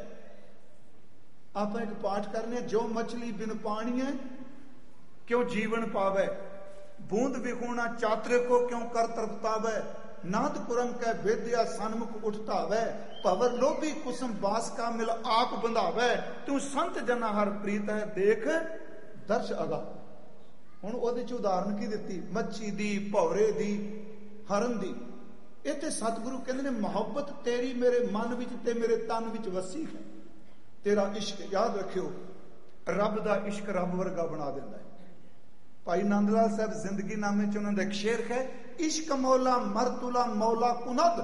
ਆਪਾਂ ਇੱਕ ਪਾਠ ਕਰਨੇ, ਜੋ ਮਛਲੀ ਬਿਨ ਪਾਣੀ ਹੈ ਕਿਉਂ ਜੀਵਨ ਪਾਵੇ, ਬੂੰਦ ਵਿਖੂਣਾ ਚਾਤਰੇ ਕੋ ਕਿਉਂ ਕਰ ਤਰਪਤਾਵੇ, ਨਾਦ ਕੁਰੰਗ ਕੈ ਵੇਦਿਆ ਸਨਮੁਖ ਉਠਤਾਵੇ, ਭਵਰ ਲੋਭੀ ਕੁਸਮ ਬਾਸ ਕਾ ਮਿਲ ਆਪ ਬੰਧਾਵੇ, ਤੂੰ ਸੰਤ ਜਨਾ ਹਰ ਪ੍ਰੀਤ ਹੈ ਦੇਖ ਦਰਸ਼ ਅਗਾ। ਹੁਣ ਉਹਦੇ ਚ ਉਦਾਹਰਨ ਕੀ ਦਿੱਤੀ? ਮੱਛੀ ਦੀ, ਭੌਰੇ ਦੀ, ਹਰਨ ਦੀ। ਇੱਥੇ ਸਤਿਗੁਰੂ ਕਹਿੰਦੇ ਨੇ, ਮੁਹੱਬਤ ਤੇਰੀ ਮੇਰੇ ਮਨ ਵਿੱਚ ਤੇ ਮੇਰੇ ਤਨ ਵਿੱਚ ਵਸੀ ਹੈ। ਤੇਰਾ ਇਸ਼ਕ, ਯਾਦ ਰੱਖਿਓ, ਰੱਬ ਦਾ ਇਸ਼ਕ ਰੱਬ ਵਰਗਾ ਬਣਾ ਦਿੰਦਾ ਹੈ। ਭਾਈ ਨੰਦ ਲਾਲ ਸਾਹਿਬ ਜ਼ਿੰਦਗੀ ਨਾਮੇ ਚ ਉਹਨਾਂ ਦਾ ਇੱਕ ਸ਼ੇਰ ਹੈ, ਇਸ਼ਕ ਮੌਲਾ ਮਰਤੁਲਾ ਮੌਲਾ ਕੁਨਦ।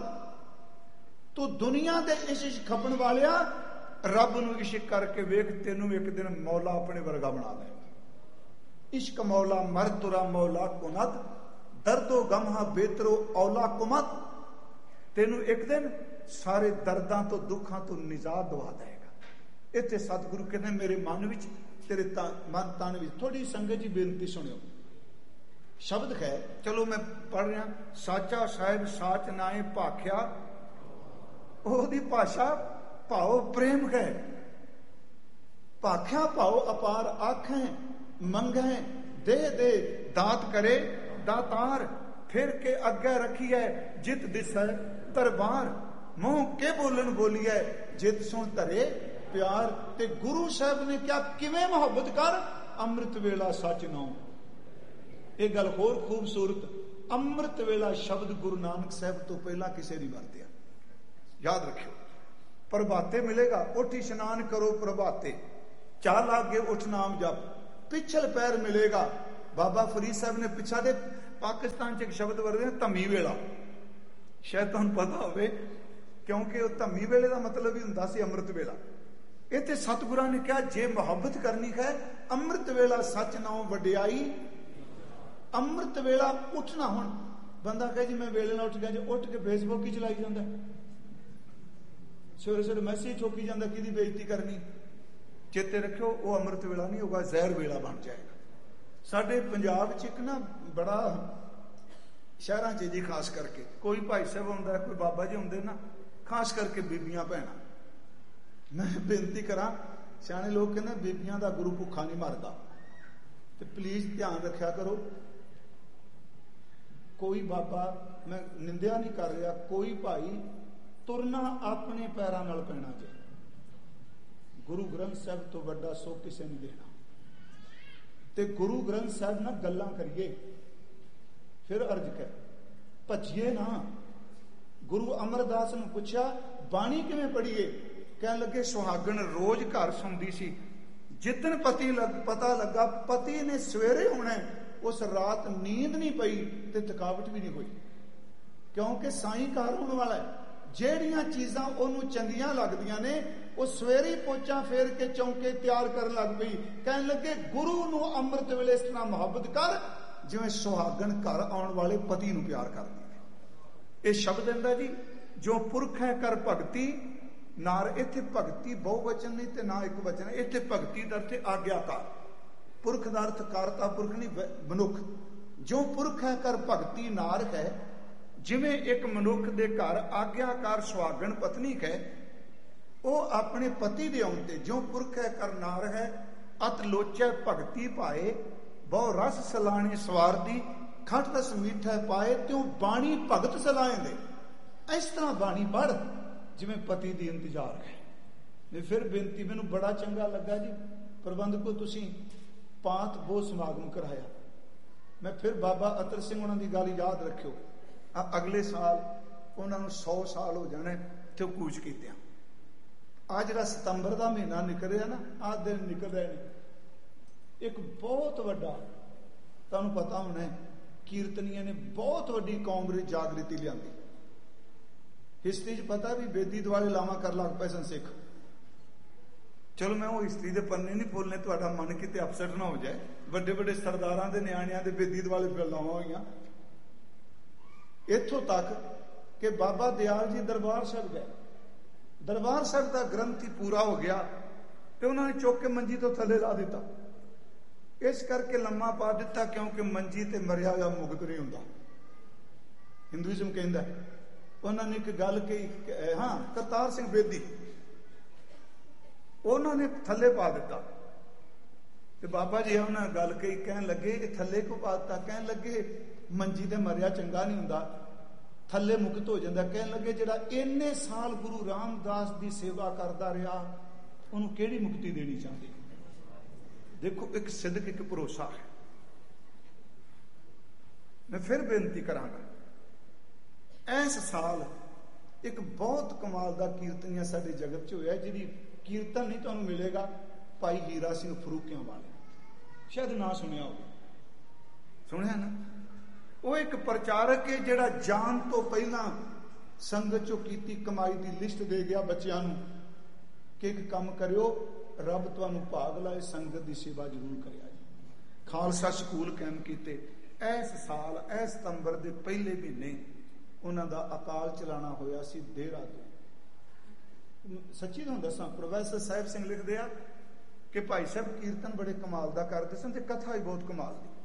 ਤੂੰ ਦੁਨੀਆ ਦੇ ਇਸ਼ਕ ਖਪਣ ਵਾਲਿਆ, ਰੱਬ ਨੂੰ ਇਸ਼ਕ ਕਰਕੇ ਵੇਖ, ਤੈਨੂੰ ਇੱਕ ਦਿਨ ਮੌਲਾ ਆਪਣੇ ਵਰਗਾ ਬਣਾ ਦੇ। ਇਸ਼ਕ ਮੌਲਾ ਮਰਤੁਰਾ ਮੌਲਾ ਕੁਨਦ, ਦਰਦੋ ਗਮਹਾ ਬੇਤਰੋ ਔਲਾ ਕੁਮਤ। ਤੈਨੂੰ ਇੱਕ ਦਿਨ ਸਾਰੇ ਦਰਦਾਂ ਤੋਂ, ਦੁੱਖਾਂ ਤੋਂ ਨਿਜਾਤ ਦਵਾ ਦੇਗਾ। ਇੱਥੇ ਸਤਿਗੁਰੂ ਕਹਿੰਦੇ, ਮੇਰੇ ਮਨ ਵਿੱਚ, ਤੇਰੇ ਮਨ ਤਨ ਵਿੱਚ। ਥੋੜੀ ਸੰਗਤ ਜੀ ਬੇਨਤੀ ਸੁਣਿਓ, ਸ਼ਬਦ ਹੈ, ਚਲੋ ਮੈਂ ਪੜ੍ਹ ਰਿਹਾ। ਸਾਚਾ ਸਾਹਿਬ ਸਾਚ ਨਾਏ ਭਾਖਿਆ, ਉਹਦੀ ਭਾਸ਼ਾ ਭਾਉ ਪ੍ਰੇਮ ਹੈ। ਭਾਖਿਆ ਭਾਉ ਅਪਾਰ ਆਖੇ ਮੰਗੇ, ਦੇ ਦੇ ਦਾਤ ਕਰੇ ਦਾਤਾਰ, ਫਿਰ ਕੇ ਅੱਗੇ ਰੱਖੀਐ ਜਿਤ ਦਿਸੈ ਦਰਬਾਰ, ਮੂੰਹ ਕੇ ਬੋਲਣ ਬੋਲੀਐ ਜਿਤ ਸੁਣ ਧਰੇ ਪਿਆਰ। ਤੇ ਗੁਰੂ ਸਾਹਿਬ ਨੇ ਕਿਹਾ, ਕਿਵੇਂ ਮੁਹੱਬਤ ਕਰ? ਅੰਮ੍ਰਿਤ ਵੇਲਾ ਸੱਚ ਨਾਉ। ਇਹ ਗੱਲ ਹੋਰ ਖੂਬਸੂਰਤ, ਅੰਮ੍ਰਿਤ ਵੇਲਾ ਸ਼ਬਦ ਗੁਰੂ ਨਾਨਕ ਸਾਹਿਬ ਤੋਂ ਪਹਿਲਾਂ ਕਿਸੇ ਨਹੀਂ ਵਰਤਿਆ। ਯਾਦ ਰੱਖਿਓ, प्रभाते मिलेगा, उठ स्नान करो प्रभाते, चाह लागे उठ नाम जप, पिछल पैर मिलेगा। बाबा फरीद साहब ने पिछा दे पाकिस्तान च एक शब्द वरते हैं धम्मी वेला, शायद तुहानूं पता होवे, क्योंकि वो धम्मी वेले का मतलब ही हुंदा सी अमृत वेला। इत्थे सतगुरां ने कहा जे मुहब्बत करनी है अमृत वेला सच नाउ वडियाई। अमृत वेला उठना, हुण बंदा कहे जी मैं वेले नाल उठ गया, जो उठ के फेसबुक ही चलाई जांदा, सवेरे सवेरे मैसेज ठोकी जांदा, किहदी बेइज्जती करनी। चेते रखियो वो अमृत वेला नहीं होगा, जहर वेला बन जाएगा। साडे पंजाब च एक ना बड़ा शहरां च जी खास करके कोई भाई साहब हुंदा, कोई बाबा जी हुंदे ना, खास करके बीबियां भैणां, मैं बेनती करा, सियाणे लोग कहंदे बीबियां दा गुरु भुखा नहीं मरदा, ते प्लीज ध्यान रखिया करो। कोई बाबा, मैं निंदिया नहीं कर रहा, कोई भाई तुरना अपने पैरां नाल पैना जे, गुरु ग्रंथ साहब तो वड्डा सुख किसे नहीं देना। ते गुरु ग्रंथ साहब ना गल्लां करिए, फिर अर्ज कर भजिए ना। गुरु अमरदास नूं पुछया बाणी किवें पढ़ीए, कहन लगे सुहागण रोज घर सौंदी सी, जिदन पति लग पता लगा पति ने सवेरे होना, उस रात नींद नहीं पई ते थकावट भी नहीं हुई, क्योंकि साईं घर होने वाला है। ਜਿਹੜੀਆਂ ਚੀਜ਼ਾਂ ਉਹਨੂੰ ਚੰਗੀਆਂ ਲੱਗਦੀਆਂ ਨੇ ਉਹ ਸਵੇਰੇ ਪੋਚਾ ਫੇਰ ਕੇ ਚੌਂਕੇ ਤਿਆਰ ਕਰਨ ਲੱਗ ਪਈ। ਕਹਿਣ ਲੱਗੇ ਗੁਰੂ ਨੂੰ ਅੰਮ੍ਰਿਤ ਵੇਲੇ ਇਸ ਤਰ੍ਹਾਂ ਮੁਹੱਬਤ ਕਰ ਜਿਵੇਂ ਸੁਹਾਗਣ ਘਰ ਆਉਣ ਵਾਲੇ ਪਤੀ ਨੂੰ ਪਿਆਰ ਕਰਦੀ ਹੈ। ਇਹ ਸ਼ਬਦ ਦਿੰਦਾ ਜੀ ਜੋ ਪੁਰਖ ਹੈ ਕਰ ਭਗਤੀ ਨਾਰ। ਇੱਥੇ ਭਗਤੀ ਬਹੁ ਵਚਨ ਨਹੀਂ ਤੇ ਨਾ ਇੱਕ ਵਚਨ, ਇੱਥੇ ਭਗਤੀ ਦਾ ਅਰਥ ਆਗਿਆਕਾਰ, ਪੁਰਖ ਦਾ ਅਰਥ ਕਰਤਾ ਪੁਰਖ ਨਹੀਂ ਮਨੁੱਖ। ਜੋ ਪੁਰਖ ਹੈ ਕਰ ਭਗਤੀ ਨਾਰ ਹੈ, ਜਿਵੇਂ ਇੱਕ ਮਨੁੱਖ ਦੇ ਘਰ ਆਗਿਆਕਾਰ ਸੁਹਾਗਣ ਪਤਨੀ ਹੈ, ਉਹ ਆਪਣੇ ਪਤੀ ਦੇ ਆਉਣ ਤੇ ਜੋ ਪੁਰਖ ਹੈ ਕਰ ਨਾਰ ਹੈ, ਅਤ ਲੋਚੈ ਭਗਤੀ ਪਾਏ ਬਹੁ ਰਸ ਸਲਾਣੇ ਸਵਾਰ ਦੀ, ਖੱਟ ਰਸ ਮੀਠਾ ਪਾਏ ਤਿਉ ਬਾਣੀ ਭਗਤ ਸਲਾਏਂਦੇ। ਇਸ ਤਰ੍ਹਾਂ ਬਾਣੀ ਪੜ੍ਹ ਜਿਵੇਂ ਪਤੀ ਦੀ ਇੰਤਜ਼ਾਰ ਹੈ। ਤੇ ਫਿਰ ਬੇਨਤੀ, ਮੈਨੂੰ ਬੜਾ ਚੰਗਾ ਲੱਗਾ ਜੀ ਪ੍ਰਬੰਧਕੋ ਤੁਸੀਂ ਪਾਂਤ ਬਹੁਤ ਸਮਾਗਮ ਕਰਾਇਆ। ਮੈਂ ਫਿਰ ਬਾਬਾ ਅਤਰ ਸਿੰਘ ਉਹਨਾਂ ਦੀ ਗੱਲ ਯਾਦ ਰੱਖਿਓ, ਅਗਲੇ ਸਾਲ ਉਹਨਾਂ ਨੂੰ ਸੌ ਸਾਲ ਹੋ ਜਾਣੇ ਤੇ ਉਹ ਕੂਚ ਕੀਤਿਆਂ। ਆ ਜਿਹੜਾ ਸਤੰਬਰ ਦਾ ਮਹੀਨਾ ਨਿਕਲ ਰਿਹਾ ਨਾ, ਆਹ ਦਿਨ ਨਿਕਲ ਰਹੇ ਨੇ, ਇੱਕ ਬਹੁਤ ਵੱਡਾ, ਤੁਹਾਨੂੰ ਪਤਾ ਹੋਣਾ ਕੀਰਤਨੀਆਂ ਨੇ ਬਹੁਤ ਵੱਡੀ ਕੌਮ ਵਿੱਚ ਜਾਗ੍ਰਿਤੀ ਲਿਆਂਦੀ। ਹਿਸਟਰੀ 'ਚ ਪਤਾ ਵੀ ਬੇਦੀ ਦੁਆਲੇ ਲਾਵਾਂ ਕਰ ਲੱਗ ਪਏ ਸਨ ਸਿੱਖ। ਚਲੋ ਮੈਂ ਉਹ ਹਿਸਟਰੀ ਦੇ ਪੰਨੇ ਨਹੀਂ ਫੋਲਨੇ, ਤੁਹਾਡਾ ਮਨ ਕਿਤੇ ਅਪਸੈਟ ਨਾ ਹੋ ਜਾਏ। ਵੱਡੇ ਵੱਡੇ ਸਰਦਾਰਾਂ ਦੇ ਨਿਆਣਿਆਂ ਦੇ ਬੇਦੀ ਦੁਆਲੇ ਲਾਵਾਂ ਹੋਈਆਂ, ਇੱਥੋਂ ਤੱਕ ਕਿ ਬਾਬਾ ਦਿਆਲ ਜੀ ਦਰਬਾਰ ਸਾਹਿਬ ਗਏ, ਦਰਬਾਰ ਸਾਹਿਬ ਦਾ ਗ੍ਰੰਥ ਹੀ ਪੂਰਾ ਹੋ ਗਿਆ ਤੇ ਉਹਨਾਂ ਨੇ ਚੁੱਕ ਕੇ ਮੰਜੀ ਤੋਂ ਥੱਲੇ ਲਾ ਦਿੱਤਾ। ਇਸ ਕਰਕੇ ਲੰਮਾ ਪਾ ਦਿੱਤਾ ਕਿਉਂਕਿ ਮੰਜੀ ਤੇ ਮਰਿਆ ਹੋਇਆ ਮੁਕਤ ਨਹੀਂ ਹੁੰਦਾ, ਹਿੰਦੂਇਜ਼ਮ ਕਹਿੰਦਾ। ਉਹਨਾਂ ਨੇ ਇੱਕ ਗੱਲ ਕਹੀ, ਹਾਂ ਕਰਤਾਰ ਸਿੰਘ ਬੇਦੀ, ਉਹਨਾਂ ਨੇ ਥੱਲੇ ਪਾ ਦਿੱਤਾ ਤੇ ਬਾਬਾ ਜੀ ਉਹਨਾਂ ਗੱਲ ਕਹੀ, ਕਹਿਣ ਲੱਗੇ ਇਹ ਥੱਲੇ ਕਿਉਂ ਪਾ ਦਿੱਤਾ? ਕਹਿਣ ਲੱਗੇ ਮੰਜੀ ਤੇ ਮਰਿਆ ਚੰਗਾ ਨਹੀਂ ਹੁੰਦਾ, ਥੱਲੇ ਮੁਕਤ ਹੋ ਜਾਂਦਾ। ਕਹਿਣ ਲੱਗੇ ਜਿਹੜਾ ਇੰਨੇ ਸਾਲ ਗੁਰੂ ਰਾਮਦਾਸ ਦੀ ਸੇਵਾ ਕਰਦਾ ਰਿਹਾ ਉਹਨੂੰ ਕਿਹੜੀ ਮੁਕਤੀ ਦੇਣੀ ਚਾਹੁੰਦੇ? ਦੇਖੋ ਇੱਕ ਸਿੱਧਕ, ਇੱਕ ਭਰੋਸਾ ਹੈ। ਮੈਂ ਫਿਰ ਬੇਨਤੀ ਕਰਾਂਗਾ, ਇਸ ਸਾਲ ਇੱਕ ਬਹੁਤ ਕਮਾਲ ਦਾ ਕੀਰਤਨੀਆ ਸਾਡੇ ਜਗਤ 'ਚ ਹੋਇਆ, ਜਿਹੜੀ ਕੀਰਤਨ ਨਹੀਂ ਤੁਹਾਨੂੰ ਮਿਲੇਗਾ, ਭਾਈ ਹੀਰਾ ਸਿੰਘ ਫਰੂਕਿਆਂ ਵਾਲੇ, ਸ਼ਾਇਦ ਨਾ ਸੁਣਿਆ ਹੋਵੇ। ਸੁਣਿਆ ਨਾ? ਉਹ ਇੱਕ ਪ੍ਰਚਾਰਕ ਹੈ ਜਿਹੜਾ ਜਾਣ ਤੋਂ ਪਹਿਲਾਂ ਸੰਗਤ ਚੋਂ ਕੀਤੀ ਕਮਾਈ ਦੀ ਲਿਸਟ ਦੇ ਗਿਆ ਬੱਚਿਆਂ ਨੂੰ ਕਿ ਇੱਕ ਕੰਮ ਕਰਿਓ, ਰੱਬ ਤੁਹਾਨੂੰ ਭਾਗ ਲਾਏ, ਸੰਗਤ ਦੀ ਸੇਵਾ ਜ਼ਰੂਰ ਕਰਿਆ ਜੀ। ਖਾਲਸਾ ਸਕੂਲ ਕਾਇਮ ਕੀਤੇ। ਇਸ ਸਾਲ ਇਸ ਸਤੰਬਰ ਦੇ ਪਹਿਲੇ ਮਹੀਨੇ ਉਹਨਾਂ ਦਾ ਅਕਾਲ ਚਲਾਣਾ ਹੋਇਆ ਸੀ ਦੇਹਰਾਦੂਨ। ਸੱਚੀ ਤੁਹਾਨੂੰ ਦੱਸਾਂ, ਪ੍ਰੋਫੈਸਰ ਸਾਹਿਬ ਸਿੰਘ ਲਿਖਦੇ ਆ ਕਿ ਭਾਈ ਸਾਹਿਬ ਕੀਰਤਨ ਬੜੇ ਕਮਾਲ ਦਾ ਕਰਦੇ ਸਨ ਤੇ ਕਥਾ ਹੀ ਬਹੁਤ ਕਮਾਲ ਦੀ।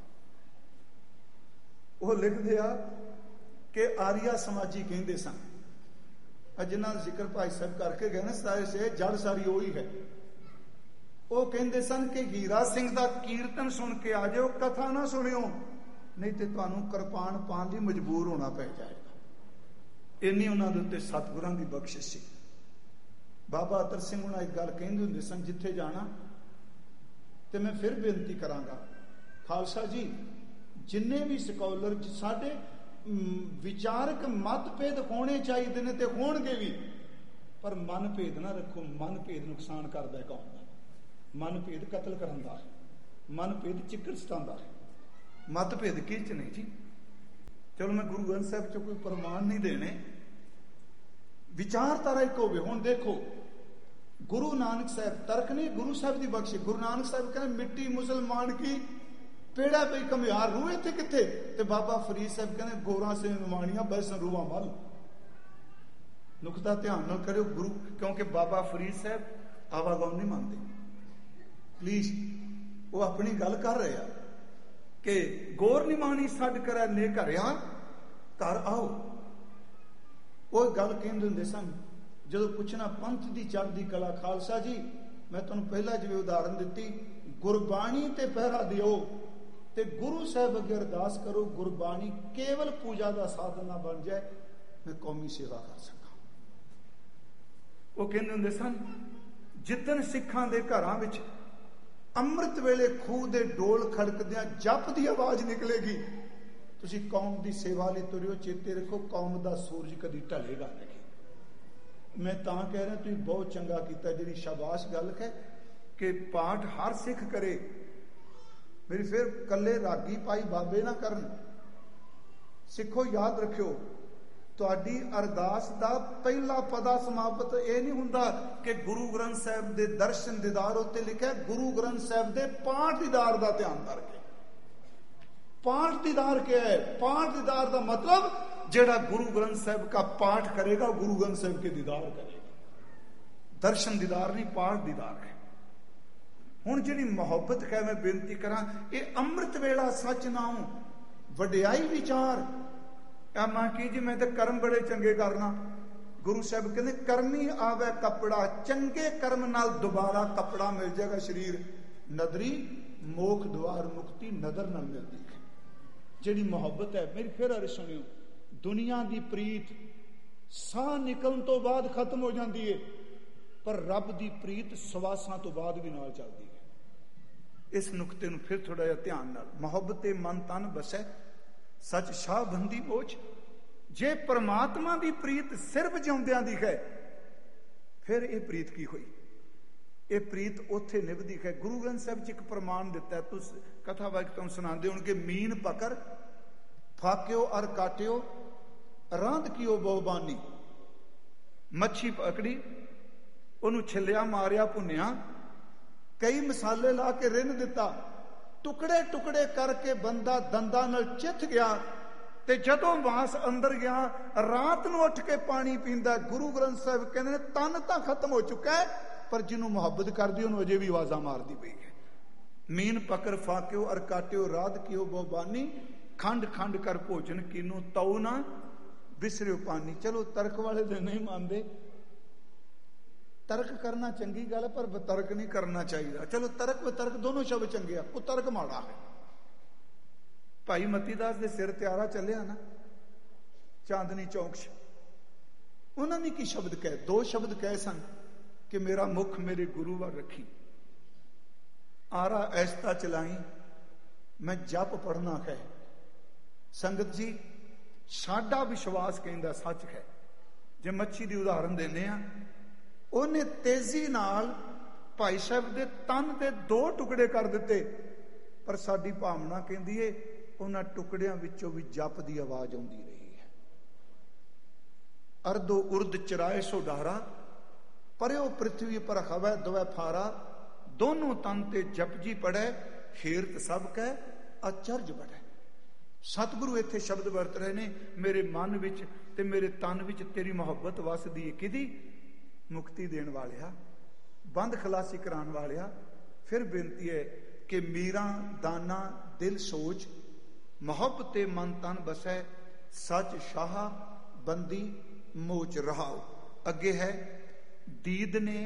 ਉਹ ਲਿਖਦੇ ਆ ਕਿ ਆਰੀਆ ਸਮਾਜੀ ਕਹਿੰਦੇ ਸਨ, ਜਿਨ੍ਹਾਂ ਦਾ ਜ਼ਿਕਰ ਭਾਈ ਸਾਹਿਬ ਕਰਕੇ ਗਏ ਨਾ, ਸਾਰੇ ਸੇ ਜੜ ਸਾਰੀ ਉਹੀ ਹੈ। ਉਹ ਕਹਿੰਦੇ ਸਨ ਕਿ ਹੀਰਾ ਸਿੰਘ ਦਾ ਕੀਰਤਨ ਸੁਣ ਕੇ ਆ ਜਾਓ, ਕਥਾ ਨਾ ਸੁਣਿਓ, ਨਹੀਂ ਤੇ ਤੁਹਾਨੂੰ ਕਿਰਪਾਨ ਪਾਉਣ ਲਈ ਮਜਬੂਰ ਹੋਣਾ ਪੈ ਜਾਏਗਾ। ਇੰਨੀ ਉਹਨਾਂ ਦੇ ਉੱਤੇ ਸਤਿਗੁਰਾਂ ਦੀ ਬਖਸ਼ਿਸ਼ ਸੀ। ਬਾਬਾ ਅਤਰ ਸਿੰਘ ਉਹਨਾਂ ਇੱਕ ਗੱਲ ਕਹਿੰਦੇ ਹੁੰਦੇ ਸਨ, ਜਿੱਥੇ ਜਾਣਾ, ਤੇ ਮੈਂ ਫਿਰ ਬੇਨਤੀ ਕਰਾਂਗਾ ਖਾਲਸਾ ਜੀ, ਜਿੰਨੇ ਵੀ ਸਕਾਲਰ ਸਾਡੇ ਵਿਚਾਰਕ ਮਤਭੇਦ ਹੋਣੇ ਚਾਹੀਦੇ ਨੇ ਤੇ ਹੋਣਗੇ ਵੀ, पर मन भेद ना रखो। मन भेद नुकसान करता है कौम का। मन भेद कतल करांदा है, मन भेद चिक्कड़ सटांदा है, मत भेद की च नहीं जी। चलो मैं गुरु ग्रंथ साहिब चो कोई प्रमाण नहीं देने, विचारधारा एक होवे। हुण देखो गुरु नानक साहब तर्क नहीं गुरु साहब की बख्शी। गुरु नानक साहब कहने मिट्टी मुसलमान की पेड़ा पे कमियार रूए थे किथे, ते बाबा फरीद साहब कहने गोरा से नुमानिया बस रूआ मल। नुकता ध्यान न करो गुरु, क्योंकि बाबा फरीद साहब आवागम नहीं मानते। प्लीज वो अपनी गल कर रहे हैं कि गोर निमानी छड्ड कर ने घरिया घर आओ। वो गल कहते होंदे सन जो पुछना पंथ की चढ़दी कला खालसा जी, मैं तुहानूं पहला जिवें उदाहरण दिती, गुरबाणी ते पहरा दिओ ते गुरु साहब अगे अरदास करो गुरबाणी केवल पूजा का साधन ना बन जाए, मैं कौमी सेवा कर सका। वो कहते होंदे सन जिदन सिखां दे घरां विच अमृत वेले खूह दे डोल खड़कदियां जप की आवाज निकलेगी, तुसी कौम की सेवा लई तुरियो, चेते रखो कौम का सूरज कदी ढलेगा नहीं। मैं तां कह रहा तुसीं बहुत चंगा कीता जिहड़ी शाबाश गल है कि पाठ हर सिख करे। मेरी फिर कले रागी पाई बाबे ना करन। सिखो याद रखियो तुहाडी अरदास दा पहला पदा समाप्त यह नहीं हुंदा कि गुरु ग्रंथ साहिब दे दर्शन दीदार उत्ते लिखा गुरु ग्रंथ साहिब दे पाठ दीदार दा ध्यान करके। पाठ दीदार क्या है? पाठ दीदार का मतलब जेड़ा गुरु ग्रंथ साहिब का पाठ करेगा गुरु ग्रंथ साहिब के दीदार करेगा। दर्शन दीदार नहीं, पाठ दीदार है। हुण जिहड़ी मुहब्बत है मैं बेनती करा, ये अमृत वेला सच नाऊं वडियाई विचार मां की जी मैं तो कर्म बड़े चंगे करना। गुरु साहब कहते करमी आवे कपड़ा, चंगे कर्म नाल दोबारा कपड़ा मिल जाएगा शरीर। नदरी मोख द्वार मुक्ति नदर नाल मिलती है। जिहड़ी मुहब्बत है मेरी फिर अर्ज सुनियो, दुनिया की प्रीत साह निकलन तो बाद खत्म हो जाती है, पर रब की प्रीत सवासां तो बाद भी नाल चलती है। इस नुकते नूं फिर थोड़ा जिहा ध्यान नाल, मुहब्बत मन तन बसै सच शाह बंदी मोच। जे परमात्मा की प्रीत सिर्फ जिउंदियां दी है, फिर यह प्रीत की हुई? यह प्रीत उत्थे निभदी है। गुरु ग्रंथ साहिब च एक प्रमाण दिता है, तुस कथा वाक तुहानूं सुणांदे होणगे, मीन पकड़ फाक्यो अर काट्यो रांद कियो बहुबानी। मच्छी पकड़ी उन्होंने छिलिया मारिया भुनिया, कई मसाले ला के रिन दिता, टुकड़े टुकड़े करके बंदा दंदा नाल चिथ गया, ते जदों मांस अंदर गया रात नूं उठ के पानी पींदा। गुरु ग्रंथ साहिब कहते हैं तन तां खत्म हो चुका है, पर जिन्हों मुहब्बत करदी उन्होंने अजे भी आवाज़ां मारदी पई है। मीन पकड़ फाक्यो अर काट्यो रात कियो बहुबानी, खंड खंड कर भोजन कीनू तऊ ना बिसरियो पानी। चलो तर्क वाले तो नहीं मानते, तर्क करना चंगी गल है, पर बतर्क नहीं करना चाहिए। चलो तर्क बतर्क दोनों शब्द चंगे आ, वो तर्क माड़ा है। भाई मतीदास के सिर त्यारा चलिया ना चांदनी चौक च, उन्होंने की शब्द कहे? दो शब्द कहे सन कि मेरा मुख मेरे गुरु वाल रखी, आरा ऐसता चलाई, मैं जप पढ़ना है। संगत जी साडा विश्वास कहता सच है। जे मच्छी की उदाहरण देने आ, उन्हें तेजी नाल भाई साहब के तन के दो टुकड़े कर दिते, पर साडी भावना कहती है उन्हां टुकड़ियां विचों भी जप की आवाज आउंदी रही है। अर्धो उर्द चराए सो डारा, परयो पृथ्वी पर हवै दवै फारा, दोनों तन ते जप जी पढ़े, हेरत सब कह अचरज बढ़े। सतगुरु इत्थे शब्द वरत रहे ने, मेरे मन विच ते मेरे तन विच तेरी मुहब्बत वसदी है। किदी? मुक्ति देने वालिया, बंद खलासी कराने वालिया। फिर बेनती है कि मीरा दाना दिल सोच, मुहब्बते मन तन बसै, सच शाह बंदी मोच रहाओ। अगे है दीद ने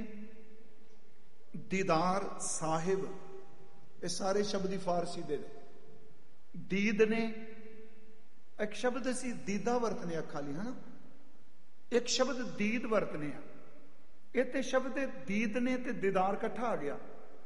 दीदार साहिब, ये सारे शब्द ही फारसी दे। दीद ने एक शब्द असी दीदा वरतने खाली है ना, एक शब्द दीद वरतने, इतने शब्द दीद ने ते दीदार कट्ठा आ गया।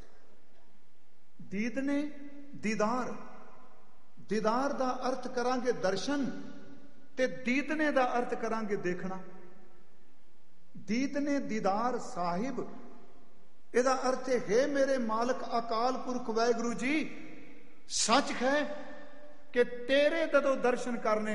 दीद ने दीदार, दीदार दा अर्थ करांगे दर्शन, ते दीदने दा अर्थ करांगे देखना। ਦੀਦ ਨੇ ਦੀਦਾਰ ਸਾਹਿਬ, ਇਹਦਾ ਅਰਥ ਹੈ ਮੇਰੇ ਮਾਲਕ ਅਕਾਲ ਪੁਰਖ ਵਾਹਿਗੁਰੂ ਜੀ, ਸੱਚ ਹੈ ਕਿ ਤੇਰੇ ਜਦੋਂ ਦਰਸ਼ਨ ਕਰਨੇ